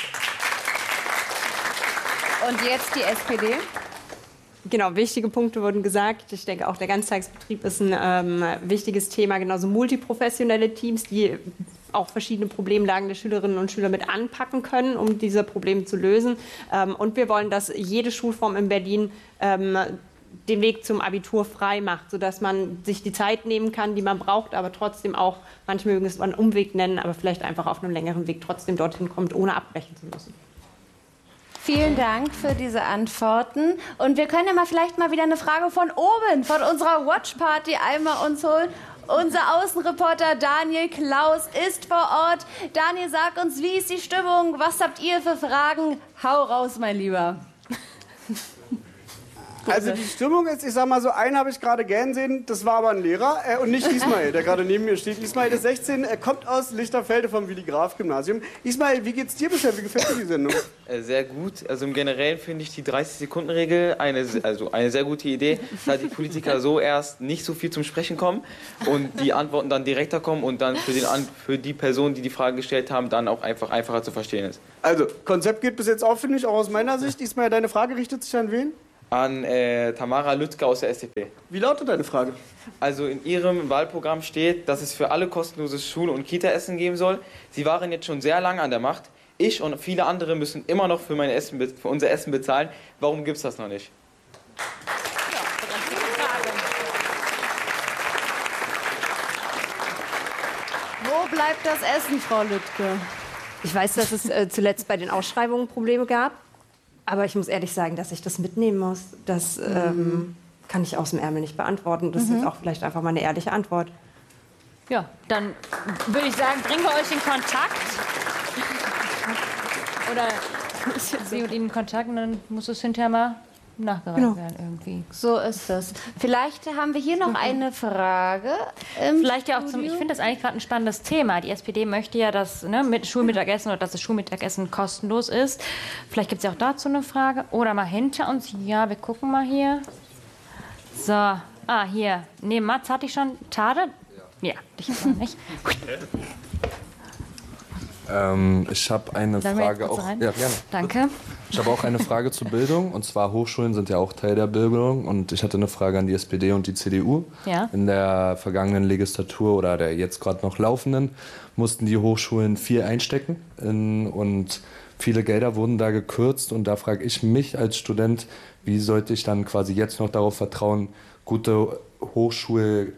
Und jetzt die SPD. Genau, wichtige Punkte wurden gesagt. Ich denke, auch der Ganztagesbetrieb ist ein wichtiges Thema. Genauso multiprofessionelle Teams, die auch verschiedene Problemlagen der Schülerinnen und Schüler mit anpacken können, um diese Probleme zu lösen. Und wir wollen, dass jede Schulform in Berlin den Weg zum Abitur frei macht, sodass man sich die Zeit nehmen kann, die man braucht, aber trotzdem auch, manche mögen es einen Umweg nennen, aber vielleicht einfach auf einem längeren Weg trotzdem dorthin kommt, ohne abbrechen zu müssen. Vielen Dank für diese Antworten. Und wir können ja vielleicht mal wieder eine Frage von oben, von unserer Watchparty einmal uns holen. Unser Außenreporter Daniel Klaus ist vor Ort. Daniel, sag uns, wie ist die Stimmung? Was habt ihr für Fragen? Hau raus, mein Lieber. Also die Stimmung ist, ich sag mal so, einen habe ich gerade gern sehen, das war aber ein Lehrer und nicht Ismail, der gerade neben mir steht. Ismail ist 16, er kommt aus Lichterfelde vom Willi-Graf-Gymnasium. Ismail, wie geht's dir bisher? Wie gefällt dir die Sendung? Sehr gut. Also im Generellen finde ich die 30-Sekunden-Regel eine sehr gute Idee, da die Politiker so erst nicht so viel zum Sprechen kommen und die Antworten dann direkter kommen und dann für die Personen, die die Frage gestellt haben, dann auch einfacher zu verstehen ist. Also, Konzept geht bis jetzt auf, finde ich, auch aus meiner Sicht. Ismail, deine Frage richtet sich an wen? An Tamara Lüttke aus der SDP. Wie lautet deine Frage? Also in ihrem Wahlprogramm steht, dass es für alle kostenloses Schul- und Kita-Essen geben soll. Sie waren jetzt schon sehr lange an der Macht. Ich und viele andere müssen immer noch für unser Essen bezahlen. Warum gibt es das noch nicht? Wo bleibt das Essen, Frau Lüttke? Ich weiß, dass es zuletzt bei den Ausschreibungen Probleme gab. Aber ich muss ehrlich sagen, dass ich das mitnehmen muss. Das kann ich aus dem Ärmel nicht beantworten. Das ist jetzt auch vielleicht einfach mal eine ehrliche Antwort. Ja, dann würde ich sagen, bringen wir euch in Kontakt. Oder Sie und Ihnen in Kontakt und dann muss es hinterher mal nachgereicht werden irgendwie. So ist das. Vielleicht haben wir hier noch eine Frage. Vielleicht ja auch ich finde das eigentlich gerade ein spannendes Thema. Die SPD möchte ja, dass mit Schulmittagessen oder dass das Schulmittagessen kostenlos ist. Vielleicht gibt es ja auch dazu eine Frage. Oder mal hinter uns. Ja, wir gucken mal hier. So, hier. Nee, Mats hatte ich schon. Tade? Ja, dich jetzt noch nicht. Ich habe eine Frage auch. Ja, gerne. Danke. Ich habe auch eine Frage zur Bildung. Und zwar Hochschulen sind ja auch Teil der Bildung. Und ich hatte eine Frage an die SPD und die CDU. Ja. In der vergangenen Legislatur oder der jetzt gerade noch laufenden mussten die Hochschulen viel einstecken. Und viele Gelder wurden da gekürzt. Und da frage ich mich als Student, wie sollte ich dann quasi jetzt noch darauf vertrauen, gute Hochschullehre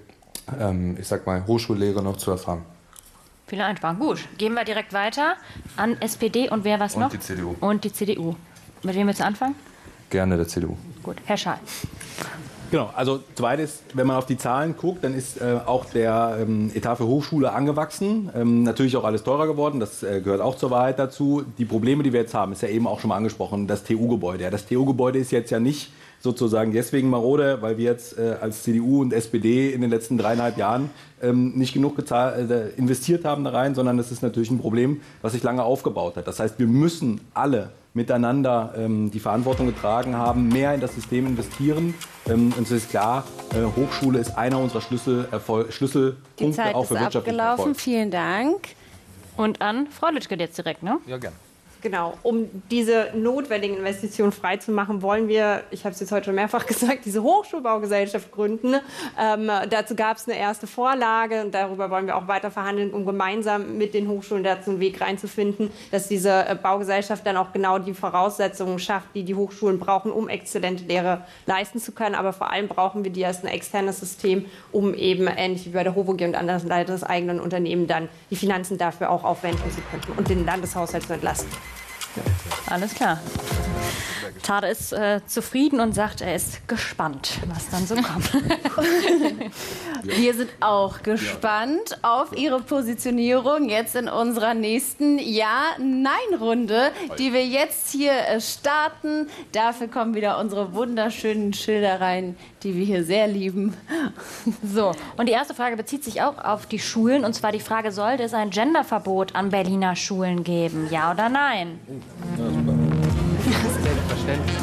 noch zu erfahren? Viele Einsprachen. Gut, gehen wir direkt weiter an SPD und wer was noch? Und die CDU. Und die CDU. Mit wem willst du anfangen? Gerne der CDU. Gut, Herr Schall. Genau, also zweites, wenn man auf die Zahlen guckt, dann ist auch der Etat für Hochschule angewachsen. Natürlich auch alles teurer geworden, das gehört auch zur Wahrheit dazu. Die Probleme, die wir jetzt haben, ist ja eben auch schon mal angesprochen, das TU-Gebäude. Ja, das TU-Gebäude ist jetzt ja nicht sozusagen deswegen marode, weil wir jetzt als CDU und SPD in den letzten 3,5 Jahren nicht genug investiert haben da rein, sondern es ist natürlich ein Problem, was sich lange aufgebaut hat. Das heißt, wir müssen alle miteinander die Verantwortung getragen haben, mehr in das System investieren. Und es ist klar, Hochschule ist einer unserer Schlüsselpunkte Die Zeit auch für ist wirtschaftlichen abgelaufen. Erfolg. Vielen Dank. Und an Frau Lüttke jetzt direkt, ne? Ja, gerne. Genau, um diese notwendigen Investitionen freizumachen, wollen wir, ich habe es jetzt heute schon mehrfach gesagt, diese Hochschulbaugesellschaft gründen. Dazu gab es eine erste Vorlage und darüber wollen wir auch weiter verhandeln, um gemeinsam mit den Hochschulen dazu einen Weg reinzufinden, dass diese Baugesellschaft dann auch genau die Voraussetzungen schafft, die die Hochschulen brauchen, um exzellente Lehre leisten zu können. Aber vor allem brauchen wir die als ein externes System, um eben ähnlich wie bei der HOVOG und anderen eigenen Unternehmen dann die Finanzen dafür auch aufwenden zu können und den Landeshaushalt zu entlasten. Alles klar. Tade ist zufrieden und sagt, er ist gespannt, was dann so kommt. Wir sind auch gespannt auf Ihre Positionierung jetzt in unserer nächsten Ja-Nein-Runde, die wir jetzt hier starten. Dafür kommen wieder unsere wunderschönen Schilder rein, die wir hier sehr lieben. So, und die erste Frage bezieht sich auch auf die Schulen. Und zwar die Frage, sollte es ein Genderverbot an Berliner Schulen geben? Ja oder nein? Ja, super. Selbstverständlich.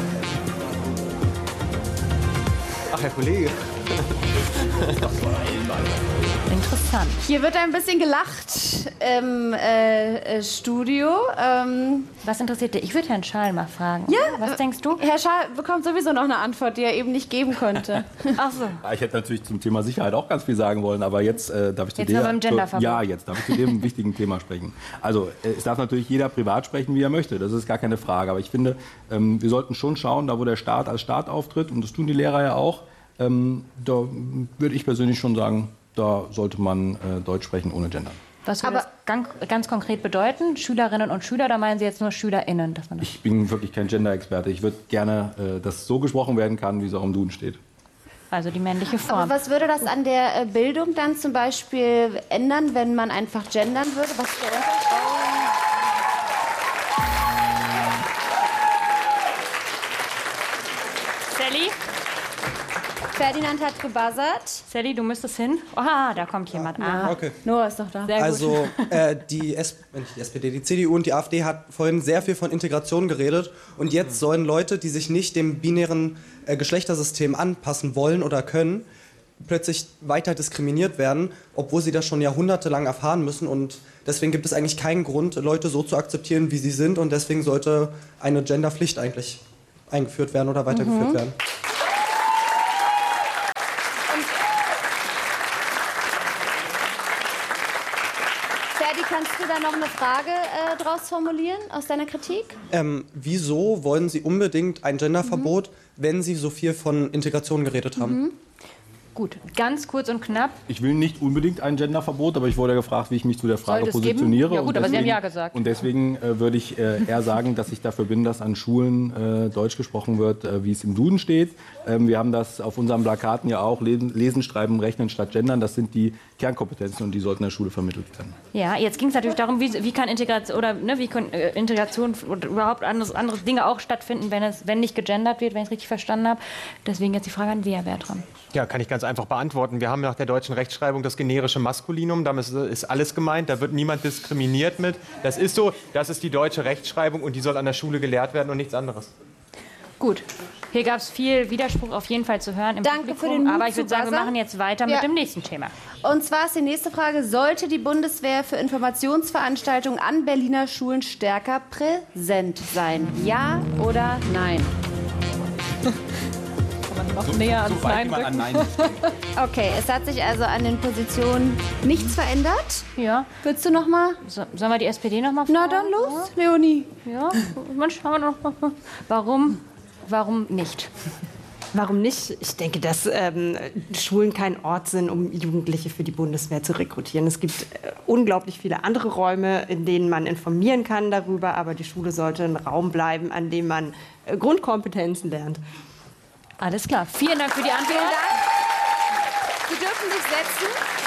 Ach, Herr Kollege. Interessant. Hier wird ein bisschen gelacht im Studio. Was interessiert dich? Ich würde Herrn Schall mal fragen. Ja, was denkst du? Herr Schall bekommt sowieso noch eine Antwort, die er eben nicht geben konnte. Ach so. Ich hätte natürlich zum Thema Sicherheit auch ganz viel sagen wollen, aber jetzt darf ich zu Jetzt noch beim Genderverbot. jetzt darf ich zu dem wichtigen Thema sprechen. Also es darf natürlich jeder privat sprechen, wie er möchte, das ist gar keine Frage. Aber ich finde, wir sollten schon schauen, da wo der Staat als Staat auftritt, und das tun die Lehrer ja auch, da würde ich persönlich schon sagen, da sollte man Deutsch sprechen ohne Gendern. Was würde das ganz konkret bedeuten? Schülerinnen und Schüler, da meinen Sie jetzt nur SchülerInnen? Dass man das Ich bin wirklich kein Gender-Experte. Ich würde gerne, dass so gesprochen werden kann, wie es auch im Duden steht. Also die männliche Form. Aber was würde das an der Bildung dann zum Beispiel ändern, wenn man einfach gendern würde? Was ist der Unterschied? Sally? Ferdinand hat gebuzzert. Sally, du müsstest hin. Oha, da kommt jemand. Aha. Okay. Noah ist doch da. Sehr gut. Also die SPD, die CDU und die AfD hat vorhin sehr viel von Integration geredet. Und jetzt sollen Leute, die sich nicht dem binären Geschlechtersystem anpassen wollen oder können, plötzlich weiter diskriminiert werden, obwohl sie das schon jahrhundertelang erfahren müssen. Und deswegen gibt es eigentlich keinen Grund, Leute so zu akzeptieren, wie sie sind. Und deswegen sollte eine Genderpflicht eigentlich eingeführt werden oder weitergeführt werden. Ferdi, kannst du da noch eine Frage draus formulieren aus deiner Kritik? Wieso wollen Sie unbedingt ein Genderverbot, wenn Sie so viel von Integration geredet haben? Gut, ganz kurz und knapp. Ich will nicht unbedingt ein Genderverbot, aber ich wurde ja gefragt, wie ich mich zu der Frage Sollte es positioniere. geben? Ja gut, aber Sie haben ja gesagt. Und deswegen würde ich eher sagen, dass ich dafür bin, dass an Schulen Deutsch gesprochen wird, wie es im Duden steht. Wir haben das auf unseren Plakaten ja auch, Lesen, Schreiben, Rechnen statt Gendern. Das sind die Kernkompetenzen und die sollten in der Schule vermittelt werden. Ja, jetzt ging es natürlich darum, wie kann Integration oder wie kann Integration oder überhaupt andere Dinge auch stattfinden, wenn nicht gegendert wird, wenn ich es richtig verstanden habe. Deswegen jetzt die Frage an wer dran. Ja, kann ich ganz einfach beantworten. Wir haben nach der deutschen Rechtschreibung das generische Maskulinum. Damit ist alles gemeint. Da wird niemand diskriminiert mit. Das ist so. Das ist die deutsche Rechtschreibung und die soll an der Schule gelehrt werden und nichts anderes. Gut. Hier gab es viel Widerspruch auf jeden Fall zu hören im Danke Publikum, für den Mut aber ich würde sagen, wir Buzzer. machen jetzt weiter mit dem nächsten Thema. Und zwar ist die nächste Frage, sollte die Bundeswehr für Informationsveranstaltungen an Berliner Schulen stärker präsent sein? Ja oder nein? Noch näher ans Nein rücken. Okay, es hat sich also an den Positionen nichts verändert. Ja. Willst du noch mal? Sollen wir die SPD noch mal fragen? Na dann los, Leonie. Ja, schauen wir noch mal. Warum nicht? Warum nicht? Ich denke, dass Schulen kein Ort sind, um Jugendliche für die Bundeswehr zu rekrutieren. Es gibt unglaublich viele andere Räume, in denen man informieren kann darüber, aber die Schule sollte ein Raum bleiben, an dem man Grundkompetenzen lernt. Alles klar. Vielen Dank für die Antwort. Vielen Dank. Sie dürfen sich setzen.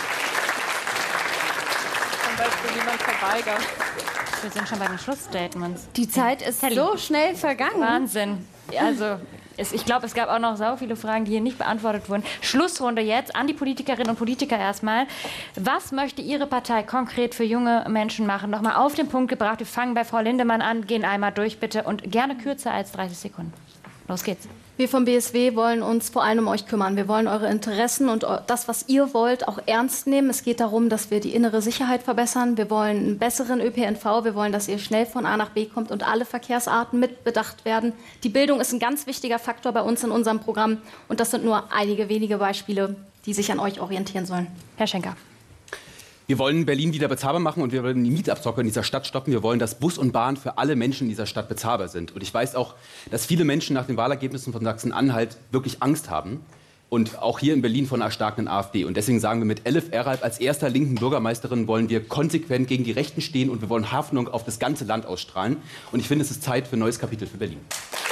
Zum Beispiel jemand verweigert. Wir sind schon bei den Schlussstatements. Die Zeit ist so schnell vergangen. Wahnsinn. Also, ich glaube, es gab auch noch so viele Fragen, die hier nicht beantwortet wurden. Schlussrunde jetzt an die Politikerinnen und Politiker erstmal. Was möchte Ihre Partei konkret für junge Menschen machen? Nochmal auf den Punkt gebracht. Wir fangen bei Frau Lindemann an, gehen einmal durch bitte und gerne kürzer als 30 Sekunden. Los geht's. Wir vom BSW wollen uns vor allem um euch kümmern. Wir wollen eure Interessen und das, was ihr wollt, auch ernst nehmen. Es geht darum, dass wir die innere Sicherheit verbessern. Wir wollen einen besseren ÖPNV. Wir wollen, dass ihr schnell von A nach B kommt und alle Verkehrsarten mit bedacht werden. Die Bildung ist ein ganz wichtiger Faktor bei uns in unserem Programm. Und das sind nur einige wenige Beispiele, die sich an euch orientieren sollen. Herr Schenker. Wir wollen Berlin wieder bezahlbar machen und wir wollen die Mietabzocke in dieser Stadt stoppen. Wir wollen, dass Bus und Bahn für alle Menschen in dieser Stadt bezahlbar sind. Und ich weiß auch, dass viele Menschen nach den Wahlergebnissen von Sachsen-Anhalt wirklich Angst haben. Und auch hier in Berlin von einer erstarkenden AfD. Und deswegen sagen wir mit Elif Eralp als erster linken Bürgermeisterin wollen wir konsequent gegen die Rechten stehen und wir wollen Hoffnung auf das ganze Land ausstrahlen. Und ich finde, es ist Zeit für ein neues Kapitel für Berlin.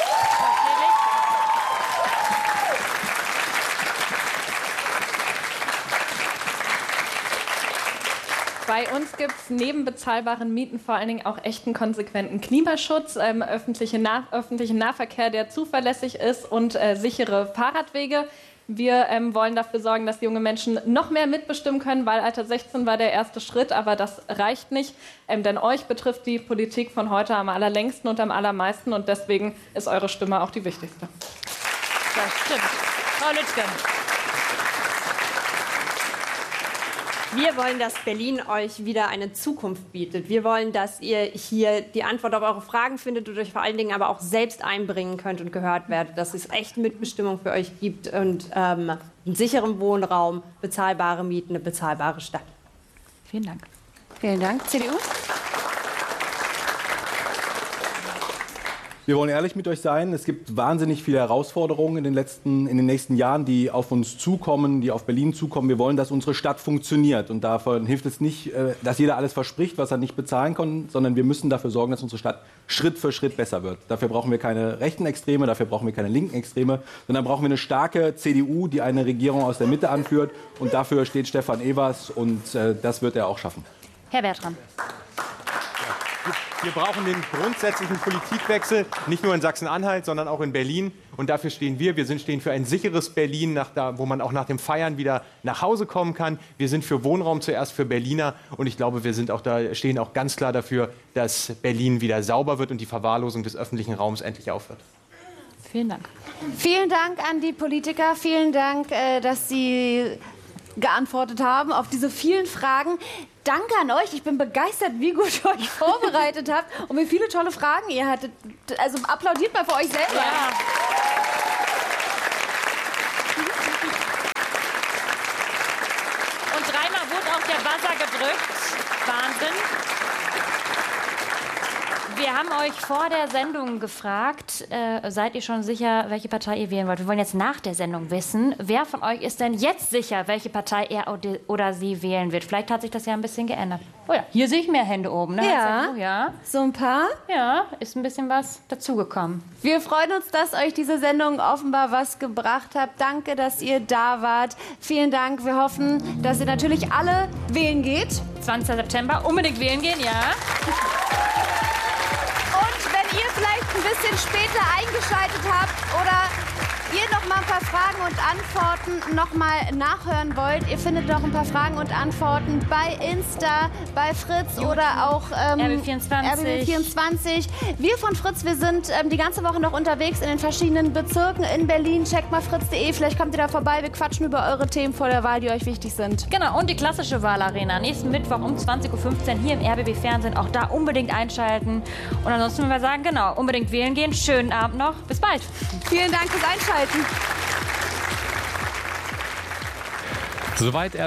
Bei uns gibt es neben bezahlbaren Mieten vor allen Dingen auch echten konsequenten Klimaschutz, öffentlichen Nahverkehr, der zuverlässig ist und sichere Fahrradwege. Wir wollen dafür sorgen, dass junge Menschen noch mehr mitbestimmen können. Wahlalter 16 war der erste Schritt, aber das reicht nicht. Denn euch betrifft die Politik von heute am allerlängsten und am allermeisten. Und deswegen ist eure Stimme auch die wichtigste. Das stimmt. Frau Lütgen. Wir wollen, dass Berlin euch wieder eine Zukunft bietet. Wir wollen, dass ihr hier die Antwort auf eure Fragen findet und euch vor allen Dingen aber auch selbst einbringen könnt und gehört werdet, dass es echt Mitbestimmung für euch gibt und einen sicheren Wohnraum, bezahlbare Mieten, eine bezahlbare Stadt. Vielen Dank. Vielen Dank. CDU? Wir wollen ehrlich mit euch sein. Es gibt wahnsinnig viele Herausforderungen in den nächsten Jahren, die auf uns zukommen, die auf Berlin zukommen. Wir wollen, dass unsere Stadt funktioniert. Und davon hilft es nicht, dass jeder alles verspricht, was er nicht bezahlen kann, sondern wir müssen dafür sorgen, dass unsere Stadt Schritt für Schritt besser wird. Dafür brauchen wir keine rechten Extreme, dafür brauchen wir keine linken Extreme, sondern brauchen wir eine starke CDU, die eine Regierung aus der Mitte anführt. Und dafür steht Stefan Evers und das wird er auch schaffen. Herr Bertram. Ja. Wir brauchen den grundsätzlichen Politikwechsel, nicht nur in Sachsen-Anhalt, sondern auch in Berlin. Und dafür stehen wir. Wir stehen für ein sicheres Berlin, wo man auch nach dem Feiern wieder nach Hause kommen kann. Wir sind für Wohnraum zuerst für Berliner. Und ich glaube, wir stehen auch ganz klar dafür, dass Berlin wieder sauber wird und die Verwahrlosung des öffentlichen Raums endlich aufhört. Vielen Dank. Vielen Dank an die Politiker. Vielen Dank, dass Sie geantwortet haben auf diese vielen Fragen. Danke an euch. Ich bin begeistert, wie gut ihr euch vorbereitet habt und wie viele tolle Fragen ihr hattet. Also applaudiert mal für euch selber. Ja. Und dreimal wurde auch der Buzzer gedrückt. Wahnsinn. Wir haben euch vor der Sendung gefragt, seid ihr schon sicher, welche Partei ihr wählen wollt? Wir wollen jetzt nach der Sendung wissen, wer von euch ist denn jetzt sicher, welche Partei er oder sie wählen wird? Vielleicht hat sich das ja ein bisschen geändert. Oh ja, hier sehe ich mehr Hände oben. Ne? Ja, so ein paar. Ja, ist ein bisschen was dazugekommen. Wir freuen uns, dass euch diese Sendung offenbar was gebracht hat. Danke, dass ihr da wart. Vielen Dank. Wir hoffen, dass ihr natürlich alle wählen geht. 20. September, unbedingt wählen gehen, ja. Wenn ihr vielleicht ein bisschen später eingeschaltet habt oder ihr noch mal ein paar Fragen und Antworten noch mal nachhören wollt, ihr findet noch ein paar Fragen und Antworten bei Insta, bei Fritz oder auch RBB24. Wir von Fritz, wir sind die ganze Woche noch unterwegs in den verschiedenen Bezirken in Berlin. Checkt mal fritz.de, vielleicht kommt ihr da vorbei. Wir quatschen über eure Themen vor der Wahl, die euch wichtig sind. Genau, und die klassische Wahlarena. Nächsten Mittwoch um 20.15 Uhr hier im RBB-Fernsehen. Auch da unbedingt einschalten. Und ansonsten würden wir sagen, genau, unbedingt wählen gehen. Schönen Abend noch. Bis bald. Vielen Dank fürs Einschalten. Soweit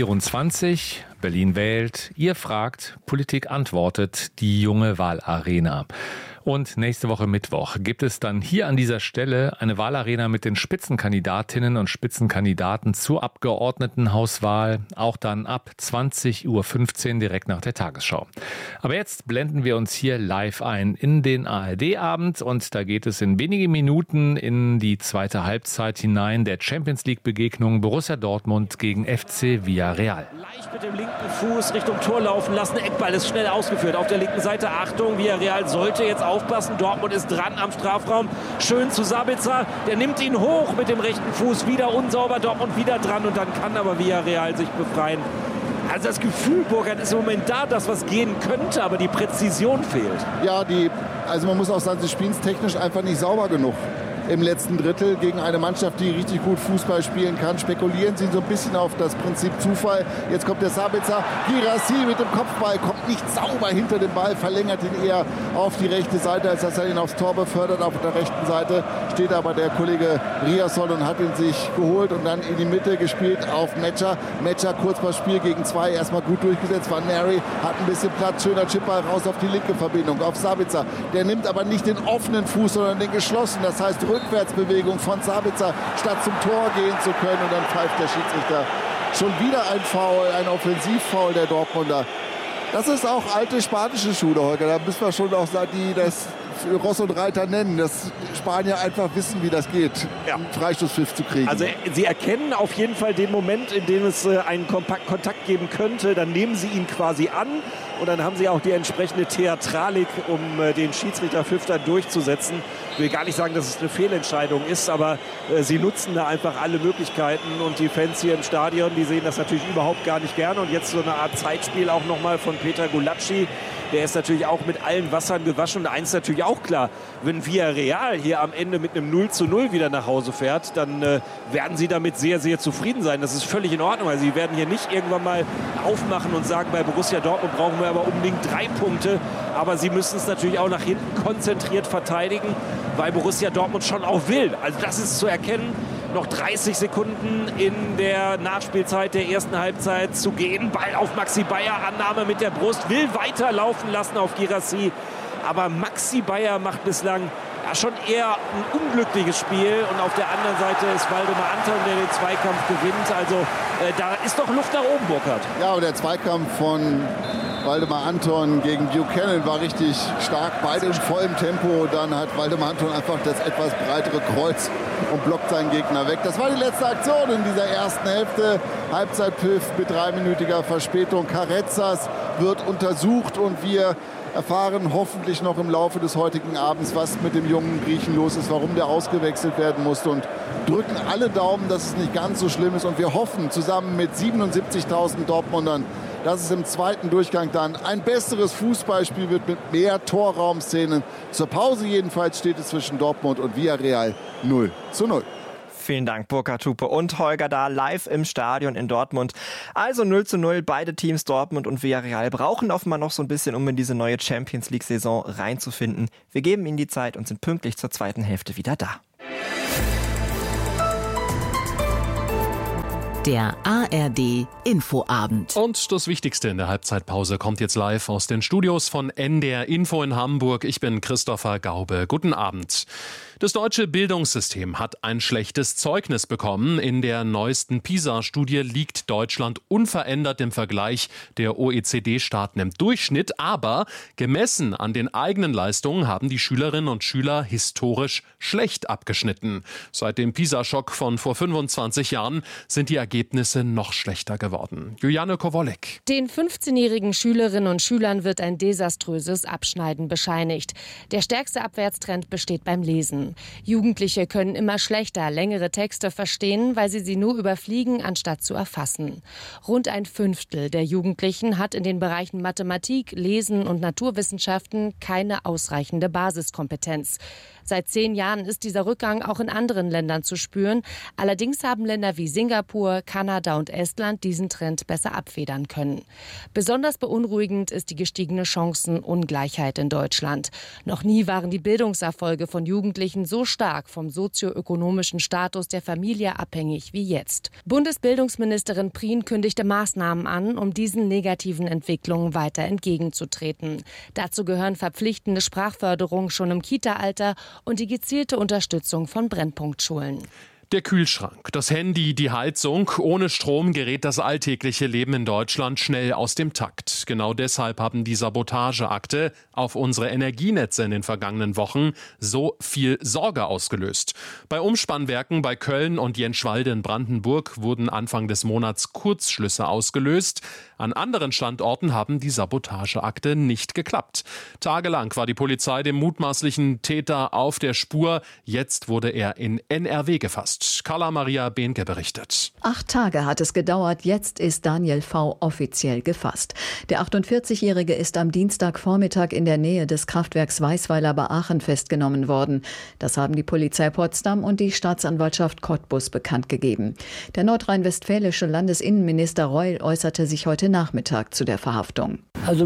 RBB24. Berlin wählt. Ihr fragt, Politik antwortet. Die junge Wahlarena. Und nächste Woche Mittwoch gibt es dann hier an dieser Stelle eine Wahlarena mit den Spitzenkandidatinnen und Spitzenkandidaten zur Abgeordnetenhauswahl. Auch dann ab 20.15 Uhr direkt nach der Tagesschau. Aber jetzt blenden wir uns hier live ein in den ARD-Abend. Und da geht es in wenigen Minuten in die zweite Halbzeit hinein der Champions-League-Begegnung Borussia Dortmund gegen FC Villarreal. Leicht mit dem linken Fuß Richtung Tor laufen lassen. Eckball ist schnell ausgeführt. Auf der linken Seite, Achtung, Villarreal sollte jetzt aufpassen. Dortmund ist dran am Strafraum. Schön zu Sabitzer. Der nimmt ihn hoch mit dem rechten Fuß. Wieder unsauber. Dortmund wieder dran. Und dann kann aber Villarreal sich befreien. Also das Gefühl, Burkhard, ist im Moment da, dass was gehen könnte, aber die Präzision fehlt. Ja, also man muss auch sagen, sie spielen es technisch einfach nicht sauber genug. Im letzten Drittel gegen eine Mannschaft, die richtig gut Fußball spielen kann, spekulieren sie so ein bisschen auf das Prinzip Zufall. Jetzt kommt der Sabitzer, Guirassy mit dem Kopfball, kommt nicht sauber hinter dem Ball, verlängert ihn eher auf die rechte Seite, als dass er ihn aufs Tor befördert. Auf der rechten Seite steht aber der Kollege Riasson und hat ihn sich geholt und dann in die Mitte gespielt auf Metscher. Metscher kurz mal Spiel gegen zwei, erstmal gut durchgesetzt. Van Neri hat ein bisschen Platz, schöner Chipball raus auf die linke Verbindung, auf Sabitzer. Der nimmt aber nicht den offenen Fuß, sondern den geschlossenen, das heißt Rückwärtsbewegung von Sabitzer, statt zum Tor gehen zu können. Und dann pfeift der Schiedsrichter schon wieder ein Foul, ein Offensivfoul der Dortmunder. Das ist auch alte spanische Schule, Holger. Da müssen wir schon auch sagen, die das Ross und Reiter nennen, dass Spanier einfach wissen, wie das geht, einen Freistoßpfiff zu kriegen. Also sie erkennen auf jeden Fall den Moment, in dem es einen Kontakt geben könnte. Dann nehmen sie ihn quasi an. Und dann haben sie auch die entsprechende Theatralik, um den Schiedsrichterpfiff dann durchzusetzen. Ich will gar nicht sagen, dass es eine Fehlentscheidung ist, aber sie nutzen da einfach alle Möglichkeiten. Und die Fans hier im Stadion, die sehen das natürlich überhaupt gar nicht gerne. Und jetzt so eine Art Zeitspiel auch nochmal von Peter Gulacsi. Der ist natürlich auch mit allen Wassern gewaschen. Und eins natürlich auch klar, wenn Villarreal hier am Ende mit einem 0:0 wieder nach Hause fährt, dann werden sie damit sehr, sehr zufrieden sein. Das ist völlig in Ordnung. Also sie werden hier nicht irgendwann mal aufmachen und sagen, bei Borussia Dortmund brauchen wir aber unbedingt 3 Punkte. Aber sie müssen es natürlich auch nach hinten konzentriert verteidigen, weil Borussia Dortmund schon auch will. Also das ist zu erkennen. Noch 30 Sekunden in der Nachspielzeit der ersten Halbzeit zu gehen. Ball auf Maxi Bayer, Annahme mit der Brust, will weiterlaufen lassen auf Guirassy. Aber Maxi Bayer macht bislang schon eher ein unglückliches Spiel. Und auf der anderen Seite ist Waldemar Anton, der den Zweikampf gewinnt. Also da ist doch Luft nach oben, Burkhard. Ja, und der Zweikampf von Waldemar Anton gegen Buchanan war richtig stark. Beide in vollem Tempo. Dann hat Waldemar Anton einfach das etwas breitere Kreuz und blockt seinen Gegner weg. Das war die letzte Aktion in dieser ersten Hälfte. Halbzeitpfiff mit 3-minütiger Verspätung. Carrezzas wird untersucht und wir erfahren hoffentlich noch im Laufe des heutigen Abends, was mit dem jungen Griechen los ist, warum der ausgewechselt werden musste und drücken alle Daumen, dass es nicht ganz so schlimm ist. Und wir hoffen zusammen mit 77.000 Dortmundern, dass es im zweiten Durchgang dann ein besseres Fußballspiel wird mit mehr Torraumszenen. Zur Pause jedenfalls steht es zwischen Dortmund und Villarreal 0:0. Vielen Dank, Burkhard Hupe und Holger Dahl, live im Stadion in Dortmund. Also 0:0, beide Teams, Dortmund und Villarreal, brauchen offenbar noch so ein bisschen, um in diese neue Champions-League-Saison reinzufinden. Wir geben ihnen die Zeit und sind pünktlich zur zweiten Hälfte wieder da. Der ARD Infoabend. Und das Wichtigste in der Halbzeitpause kommt jetzt live aus den Studios von NDR Info in Hamburg. Ich bin Christopher Gaube. Guten Abend. Das deutsche Bildungssystem hat ein schlechtes Zeugnis bekommen. In der neuesten PISA-Studie liegt Deutschland unverändert im Vergleich der OECD-Staaten im Durchschnitt. Aber gemessen an den eigenen Leistungen haben die Schülerinnen und Schüler historisch schlecht abgeschnitten. Seit dem PISA-Schock von vor 25 Jahren sind die Ergebnisse noch schlechter geworden. Juliane Kowolek. Den 15-jährigen Schülerinnen und Schülern wird ein desaströses Abschneiden bescheinigt. Der stärkste Abwärtstrend besteht beim Lesen. Jugendliche können immer schlechter längere Texte verstehen, weil sie nur überfliegen, anstatt zu erfassen. Rund ein Fünftel der Jugendlichen hat in den Bereichen Mathematik, Lesen und Naturwissenschaften keine ausreichende Basiskompetenz. Seit 10 Jahren ist dieser Rückgang auch in anderen Ländern zu spüren. Allerdings haben Länder wie Singapur, Kanada und Estland diesen Trend besser abfedern können. Besonders beunruhigend ist die gestiegene Chancenungleichheit in Deutschland. Noch nie waren die Bildungserfolge von Jugendlichen so stark vom sozioökonomischen Status der Familie abhängig wie jetzt. Bundesbildungsministerin Prien kündigte Maßnahmen an, um diesen negativen Entwicklungen weiter entgegenzutreten. Dazu gehören verpflichtende Sprachförderung schon im Kita-Alter und die gezielte Unterstützung von Brennpunktschulen. Der Kühlschrank, das Handy, die Heizung. Ohne Strom gerät das alltägliche Leben in Deutschland schnell aus dem Takt. Genau deshalb haben die Sabotageakte auf unsere Energienetze in den vergangenen Wochen so viel Sorge ausgelöst. Bei Umspannwerken bei Köln und Jenschwalde in Brandenburg wurden Anfang des Monats Kurzschlüsse ausgelöst. An anderen Standorten haben die Sabotageakte nicht geklappt. Tagelang war die Polizei dem mutmaßlichen Täter auf der Spur. Jetzt wurde er in NRW gefasst. Carla Maria Behnke berichtet. 8 Tage hat es gedauert, jetzt ist Daniel V. offiziell gefasst. Der 48-Jährige ist am Dienstagvormittag in der Nähe des Kraftwerks Weißweiler bei Aachen festgenommen worden. Das haben die Polizei Potsdam und die Staatsanwaltschaft Cottbus bekannt gegeben. Der nordrhein-westfälische Landesinnenminister Reul äußerte sich heute Nachmittag zu der Verhaftung. Also um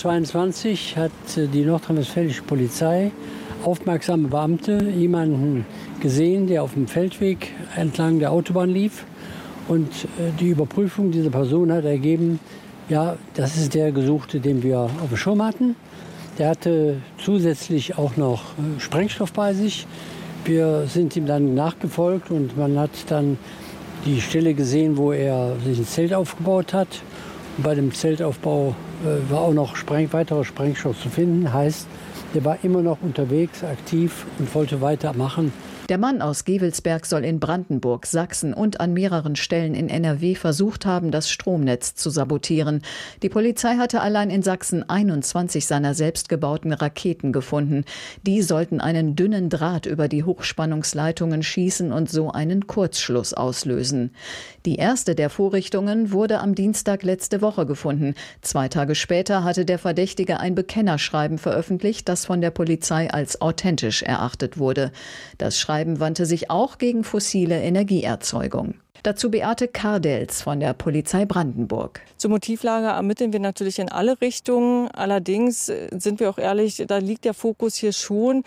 10:22 Uhr hat die nordrhein-westfälische Polizei aufmerksame Beamte jemanden gesehen, der auf dem Feldweg entlang der Autobahn lief. Und die Überprüfung dieser Person hat ergeben, ja, das ist der Gesuchte, den wir auf dem Schirm hatten. Der hatte zusätzlich auch noch Sprengstoff bei sich. Wir sind ihm dann nachgefolgt und man hat dann die Stelle gesehen, wo er sich ein Zelt aufgebaut hat. Und bei dem Zeltaufbau war auch noch weiterer Sprengstoff zu finden. Heißt, der war immer noch unterwegs, aktiv und wollte weitermachen. Der Mann aus Gevelsberg soll in Brandenburg, Sachsen und an mehreren Stellen in NRW versucht haben, das Stromnetz zu sabotieren. Die Polizei hatte allein in Sachsen 21 seiner selbstgebauten Raketen gefunden. Die sollten einen dünnen Draht über die Hochspannungsleitungen schießen und so einen Kurzschluss auslösen. Die erste der Vorrichtungen wurde am Dienstag letzte Woche gefunden. 2 Tage später hatte der Verdächtige ein Bekennerschreiben veröffentlicht, das von der Polizei als authentisch erachtet wurde. Das Schreiben wandte sich auch gegen fossile Energieerzeugung. Dazu Beate Kardels von der Polizei Brandenburg. Zur Motivlage ermitteln wir natürlich in alle Richtungen. Allerdings sind wir auch ehrlich, da liegt der Fokus hier schon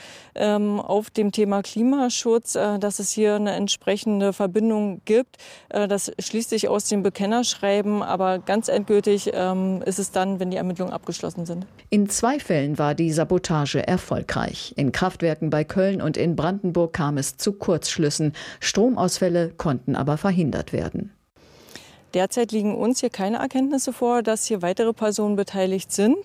auf dem Thema Klimaschutz, dass es hier eine entsprechende Verbindung gibt. Das schließt sich aus dem Bekennerschreiben, aber ganz endgültig ist es dann, wenn die Ermittlungen abgeschlossen sind. In 2 Fällen war die Sabotage erfolgreich. In Kraftwerken bei Köln und in Brandenburg kam es zu Kurzschlüssen. Stromausfälle konnten aber verhindert werden. Derzeit liegen uns hier keine Erkenntnisse vor, dass hier weitere Personen beteiligt sind,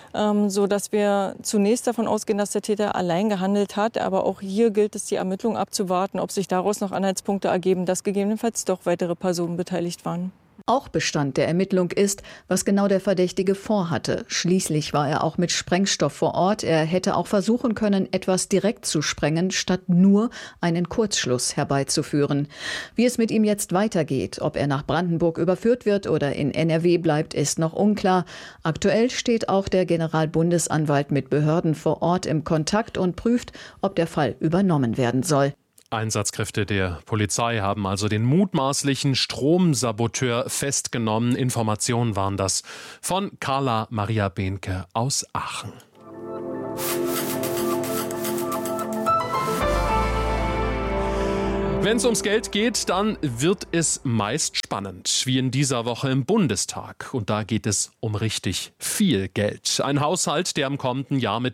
sodass wir zunächst davon ausgehen, dass der Täter allein gehandelt hat. Aber auch hier gilt es, die Ermittlungen abzuwarten, ob sich daraus noch Anhaltspunkte ergeben, dass gegebenenfalls doch weitere Personen beteiligt waren. Auch Bestand der Ermittlung ist, was genau der Verdächtige vorhatte. Schließlich war er auch mit Sprengstoff vor Ort. Er hätte auch versuchen können, etwas direkt zu sprengen, statt nur einen Kurzschluss herbeizuführen. Wie es mit ihm jetzt weitergeht, ob er nach Brandenburg überführt wird oder in NRW bleibt, ist noch unklar. Aktuell steht auch der Generalbundesanwalt mit Behörden vor Ort im Kontakt und prüft, ob der Fall übernommen werden soll. Einsatzkräfte der Polizei haben also den mutmaßlichen Stromsaboteur festgenommen. Informationen waren das von Carla Maria Behnke aus Aachen. Wenn es ums Geld geht, dann wird es meist spannend, wie in dieser Woche im Bundestag. Und da geht es um richtig viel Geld. Ein Haushalt, der im kommenden Jahr mit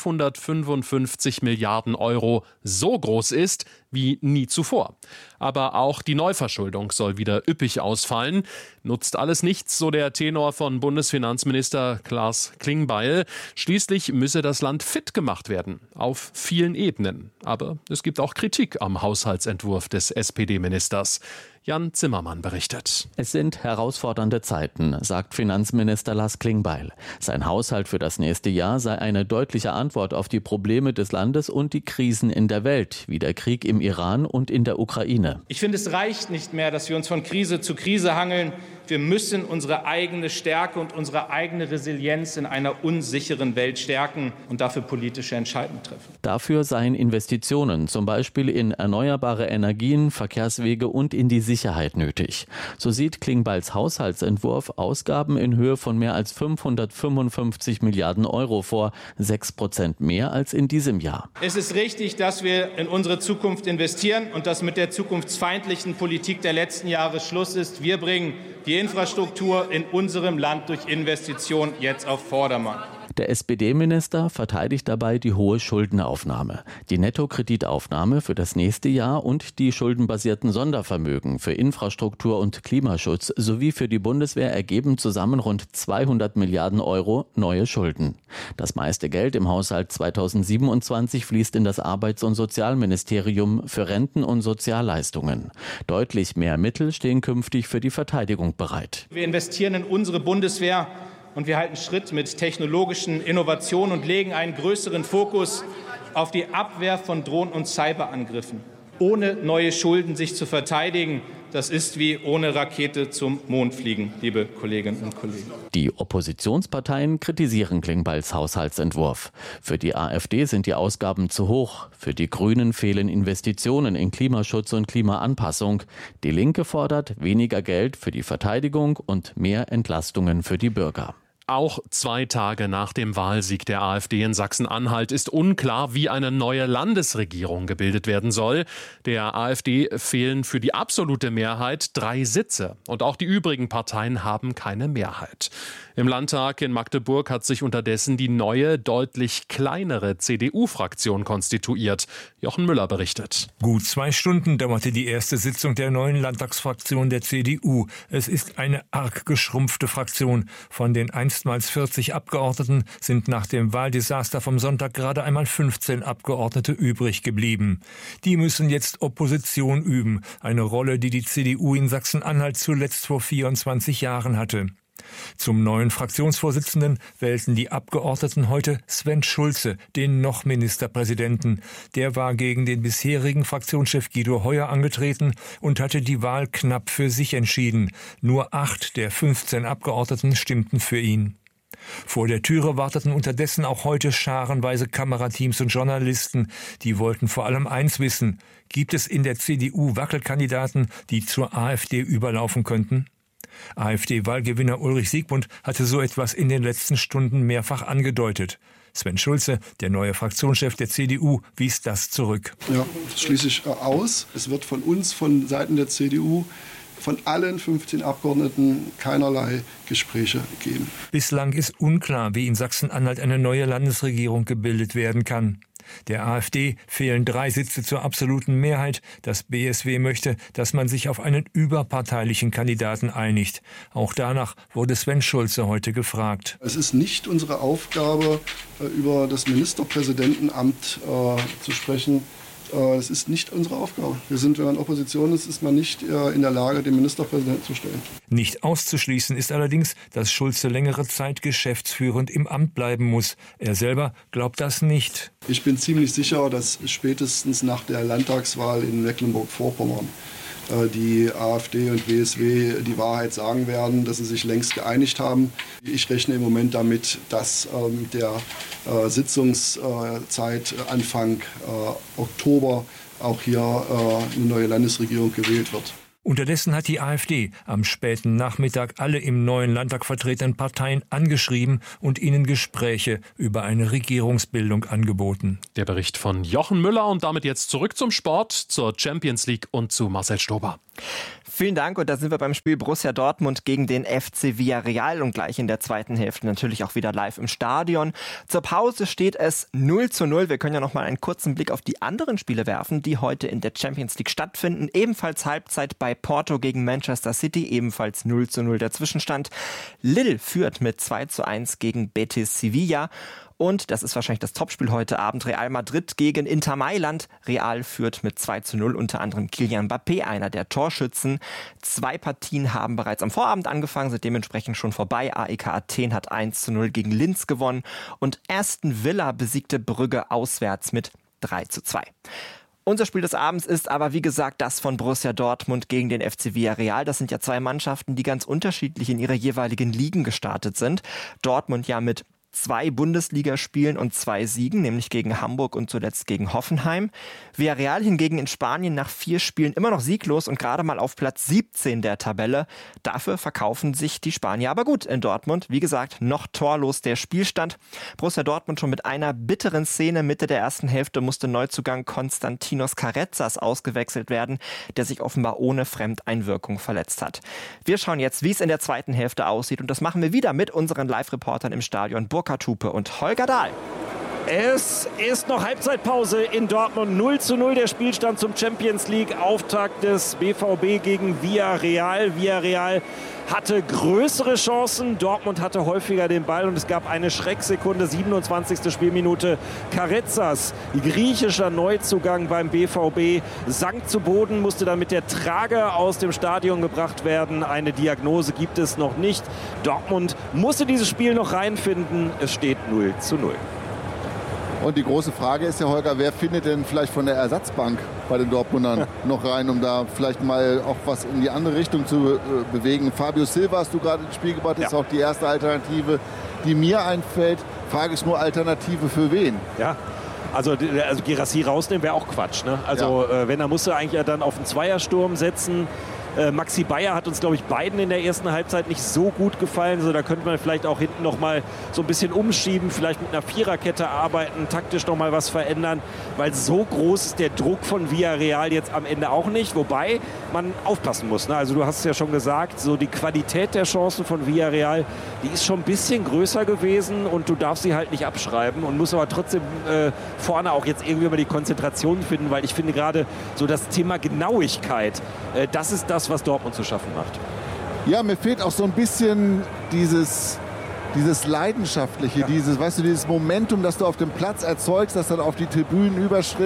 555 Milliarden Euro so groß ist wie nie zuvor. Aber auch die Neuverschuldung soll wieder üppig ausfallen. Nutzt alles nichts, so der Tenor von Bundesfinanzminister Klaas Klingbeil. Schließlich müsse das Land fit gemacht werden, auf vielen Ebenen. Aber es gibt auch Kritik am Haushaltsentwurf des SPD-Ministers. Jan Zimmermann berichtet. Es sind herausfordernde Zeiten, sagt Finanzminister Lars Klingbeil. Sein Haushalt für das nächste Jahr sei eine deutliche Antwort auf die Probleme des Landes und die Krisen in der Welt, wie der Krieg im Iran und in der Ukraine. Ich finde, es reicht nicht mehr, dass wir uns von Krise zu Krise hangeln. Wir müssen unsere eigene Stärke und unsere eigene Resilienz in einer unsicheren Welt stärken und dafür politische Entscheidungen treffen. Dafür seien Investitionen, zum Beispiel in erneuerbare Energien, Verkehrswege und in die Sicherheit nötig. So sieht Klingbeils Haushaltsentwurf Ausgaben in Höhe von mehr als 555 Milliarden Euro vor, 6% mehr als in diesem Jahr. Es ist richtig, dass wir in unsere Zukunft investieren und dass mit der zukunftsfeindlichen Politik der letzten Jahre Schluss ist. Wir bringen die Infrastruktur in unserem Land durch Investitionen jetzt auf Vordermann. Der SPD-Minister verteidigt dabei die hohe Schuldenaufnahme, die Nettokreditaufnahme für das nächste Jahr und die schuldenbasierten Sondervermögen für Infrastruktur und Klimaschutz sowie für die Bundeswehr ergeben zusammen rund 200 Milliarden Euro neue Schulden. Das meiste Geld im Haushalt 2027 fließt in das Arbeits- und Sozialministerium für Renten und Sozialleistungen. Deutlich mehr Mittel stehen künftig für die Verteidigung bereit. Wir investieren in unsere Bundeswehr. Und wir halten Schritt mit technologischen Innovationen und legen einen größeren Fokus auf die Abwehr von Drohnen- und Cyberangriffen. Ohne neue Schulden sich zu verteidigen, das ist wie ohne Rakete zum Mond fliegen, liebe Kolleginnen und Kollegen. Die Oppositionsparteien kritisieren Klingbeils Haushaltsentwurf. Für die AfD sind die Ausgaben zu hoch. Für die Grünen fehlen Investitionen in Klimaschutz und Klimaanpassung. Die Linke fordert weniger Geld für die Verteidigung und mehr Entlastungen für die Bürger. Auch 2 Tage nach dem Wahlsieg der AfD in Sachsen-Anhalt ist unklar, wie eine neue Landesregierung gebildet werden soll. Der AfD fehlen für die absolute Mehrheit 3 Sitze. Und auch die übrigen Parteien haben keine Mehrheit. Im Landtag in Magdeburg hat sich unterdessen die neue, deutlich kleinere CDU-Fraktion konstituiert. Jochen Müller berichtet. Gut 2 Stunden dauerte die erste Sitzung der neuen Landtagsfraktion der CDU. Es ist eine arg geschrumpfte Fraktion. Von den einstmals 40 Abgeordneten sind nach dem Wahldesaster vom Sonntag gerade einmal 15 Abgeordnete übrig geblieben. Die müssen jetzt Opposition üben. Eine Rolle, die die CDU in Sachsen-Anhalt zuletzt vor 24 Jahren hatte. Zum neuen Fraktionsvorsitzenden wählten die Abgeordneten heute Sven Schulze, den noch Ministerpräsidenten. Der war gegen den bisherigen Fraktionschef Guido Heuer angetreten und hatte die Wahl knapp für sich entschieden. Nur 8 der 15 Abgeordneten stimmten für ihn. Vor der Türe warteten unterdessen auch heute scharenweise Kamerateams und Journalisten. Die wollten vor allem eins wissen: Gibt es in der CDU Wackelkandidaten, die zur AfD überlaufen könnten? AfD-Wahlgewinner Ulrich Siegmund hatte so etwas in den letzten Stunden mehrfach angedeutet. Sven Schulze, der neue Fraktionschef der CDU, wies das zurück. Ja, das schließe ich aus. Es wird von uns, von Seiten der CDU, von allen 15 Abgeordneten keinerlei Gespräche geben. Bislang ist unklar, wie in Sachsen-Anhalt eine neue Landesregierung gebildet werden kann. Der AfD fehlen 3 Sitze zur absoluten Mehrheit. Das BSW möchte, dass man sich auf einen überparteilichen Kandidaten einigt. Auch danach wurde Sven Schulze heute gefragt. Es ist nicht unsere Aufgabe, über das Ministerpräsidentenamt zu sprechen. Das ist nicht unsere Aufgabe. Wenn man Opposition ist man nicht in der Lage, den Ministerpräsidenten zu stellen. Nicht auszuschließen ist allerdings, dass Schulze längere Zeit geschäftsführend im Amt bleiben muss. Er selber glaubt das nicht. Ich bin ziemlich sicher, dass spätestens nach der Landtagswahl in Mecklenburg-Vorpommern die AfD und BSW die Wahrheit sagen werden, dass sie sich längst geeinigt haben. Ich rechne im Moment damit, dass mit der Sitzungszeit Anfang Oktober auch hier eine neue Landesregierung gewählt wird. Unterdessen hat die AfD am späten Nachmittag alle im neuen Landtag vertretenen Parteien angeschrieben und ihnen Gespräche über eine Regierungsbildung angeboten. Der Bericht von Jochen Müller und damit jetzt zurück zum Sport, zur Champions League und zu Marcel Stober. Vielen Dank und da sind wir beim Spiel Borussia Dortmund gegen den FC Villarreal und gleich in der zweiten Hälfte natürlich auch wieder live im Stadion. Zur Pause steht es 0:0. Wir können ja noch mal einen kurzen Blick auf die anderen Spiele werfen, die heute in der Champions League stattfinden. Ebenfalls Halbzeit bei Porto gegen Manchester City, ebenfalls 0:0 der Zwischenstand. Lille führt mit 2:1 gegen Betis Sevilla. Und das ist wahrscheinlich das Topspiel heute Abend, Real Madrid gegen Inter Mailand. Real führt mit 2:0, unter anderem Kylian Mbappé, einer der Torschützen. 2 Partien haben bereits am Vorabend angefangen, sind dementsprechend schon vorbei. AEK Athen hat 1:0 gegen Linz gewonnen und Aston Villa besiegte Brügge auswärts mit 3:2. Unser Spiel des Abends ist aber, wie gesagt, das von Borussia Dortmund gegen den FC Villarreal. Das sind ja 2 Mannschaften, die ganz unterschiedlich in ihre jeweiligen Ligen gestartet sind. Dortmund ja mit 2 Bundesligaspielen und 2 Siegen, nämlich gegen Hamburg und zuletzt gegen Hoffenheim. Villarreal hingegen in Spanien nach 4 Spielen immer noch sieglos und gerade mal auf Platz 17 der Tabelle. Dafür verkaufen sich die Spanier aber gut in Dortmund. Wie gesagt, noch torlos der Spielstand. Borussia Dortmund schon mit einer bitteren Szene. Mitte der ersten Hälfte musste Neuzugang Konstantinos Carrezzas ausgewechselt werden, der sich offenbar ohne Fremdeinwirkung verletzt hat. Wir schauen jetzt, wie es in der zweiten Hälfte aussieht und das machen wir wieder mit unseren Live-Reportern im Stadion Burkhard Hupe und Holger Dahl. Es ist noch Halbzeitpause in Dortmund. 0:0 der Spielstand zum Champions League Auftakt des BVB gegen Villarreal. Villarreal hatte größere Chancen. Dortmund hatte häufiger den Ball und es gab eine Schrecksekunde. 27. Spielminute. Carrezzas, griechischer Neuzugang beim BVB, sank zu Boden, musste dann mit der Trage aus dem Stadion gebracht werden. Eine Diagnose gibt es noch nicht. Dortmund musste dieses Spiel noch reinfinden. Es steht 0:0. Und die große Frage ist ja, Holger, wer findet denn vielleicht von der Ersatzbank bei den Dortmundern noch rein, um da vielleicht mal auch was in die andere Richtung zu bewegen? Fabio Silva hast du gerade ins Spiel gebracht, ist auch die erste Alternative, die mir einfällt. Frage ist nur, Alternative für wen? Ja. Also Guirassy rausnehmen wäre auch Quatsch. Ne? Also wenn, er musste eigentlich dann auf einen Zweiersturm setzen. Maxi Bayer hat uns, glaube ich, beiden in der ersten Halbzeit nicht so gut gefallen. Also da könnte man vielleicht auch hinten noch mal so ein bisschen umschieben, vielleicht mit einer Viererkette arbeiten, taktisch noch mal was verändern, weil so groß ist der Druck von Villarreal jetzt am Ende auch nicht. Wobei man aufpassen muss. Ne? Also du hast es ja schon gesagt, so die Qualität der Chancen von Villarreal, die ist schon ein bisschen größer gewesen und du darfst sie halt nicht abschreiben und musst aber trotzdem vorne auch jetzt irgendwie mal die Konzentration finden, weil ich finde gerade so das Thema Genauigkeit, das ist das, was Dortmund zu schaffen macht. Ja, mir fehlt auch so ein bisschen dieses Leidenschaftliche, dieses Momentum, das du auf dem Platz erzeugst, das dann auf die Tribünen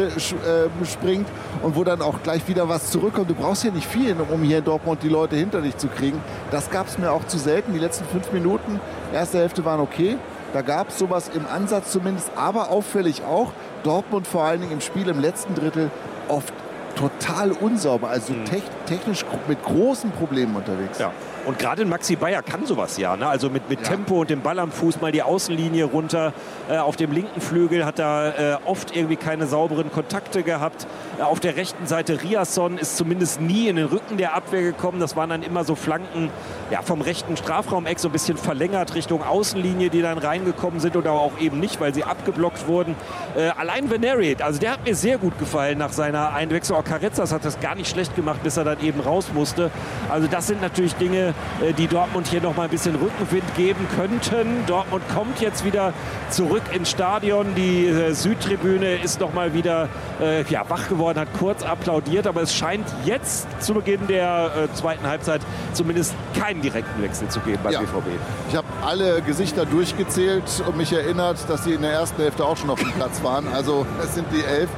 überspringt und wo dann auch gleich wieder was zurückkommt. Du brauchst ja nicht viel, um hier in Dortmund die Leute hinter dich zu kriegen. Das gab es mir auch zu selten. Die letzten 5 Minuten, erste Hälfte waren okay. Da gab es sowas im Ansatz zumindest, aber auffällig auch. Dortmund vor allen Dingen im Spiel im letzten Drittel oft total unsauber, also technisch mit großen Problemen unterwegs. Ja. Und gerade Maxi Bayer kann sowas ja. Ne? Also mit Tempo und dem Ball am Fuß mal die Außenlinie runter. Auf dem linken Flügel hat er oft irgendwie keine sauberen Kontakte gehabt. Auf der rechten Seite Riasson ist zumindest nie in den Rücken der Abwehr gekommen. Das waren dann immer so Flanken vom rechten Strafraumeck, so ein bisschen verlängert Richtung Außenlinie, die dann reingekommen sind oder auch eben nicht, weil sie abgeblockt wurden. Allein Veneriet, also der hat mir sehr gut gefallen nach seiner Einwechslung. Auch Carrezzas hat das gar nicht schlecht gemacht, bis er dann eben raus musste. Also das sind natürlich Dinge, die Dortmund hier noch mal ein bisschen Rückenwind geben könnten. Dortmund kommt jetzt wieder zurück ins Stadion. Die Südtribüne ist noch mal wieder wach geworden, hat kurz applaudiert. Aber es scheint jetzt zu Beginn der zweiten Halbzeit zumindest keinen direkten Wechsel zu geben beim BVB. Ich habe alle Gesichter durchgezählt und mich erinnert, dass sie in der ersten Hälfte auch schon auf dem Platz waren. Also es sind die 11.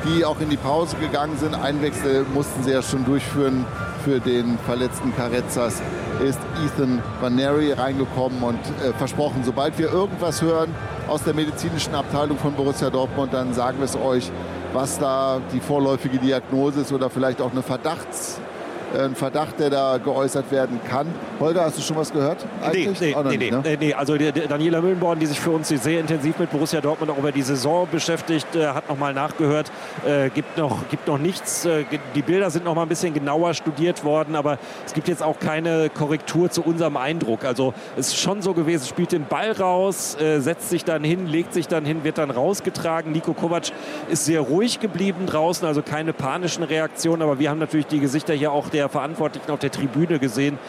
die auch in die Pause gegangen sind. Einwechsel mussten sie ja schon durchführen. Für den verletzten Carrezzas ist Ethan Vaneri reingekommen und versprochen, sobald wir irgendwas hören aus der medizinischen Abteilung von Borussia Dortmund, dann sagen wir es euch, was da die vorläufige Diagnose ist oder vielleicht auch ein Verdacht, der da geäußert werden kann. Holger, hast du schon was gehört? Nee. Also Daniela Müllenborn, die sich für uns sehr intensiv mit Borussia Dortmund auch über die Saison beschäftigt, hat nochmal nachgehört. Gibt noch nichts. Die Bilder sind noch mal ein bisschen genauer studiert worden, aber es gibt jetzt auch keine Korrektur zu unserem Eindruck. Also es ist schon so gewesen, spielt den Ball raus, setzt sich dann hin, legt sich dann hin, wird dann rausgetragen. Niko Kovac ist sehr ruhig geblieben draußen, also keine panischen Reaktionen, aber wir haben natürlich die Gesichter hier auch der Verantwortlichen auf der Tribüne gesehen,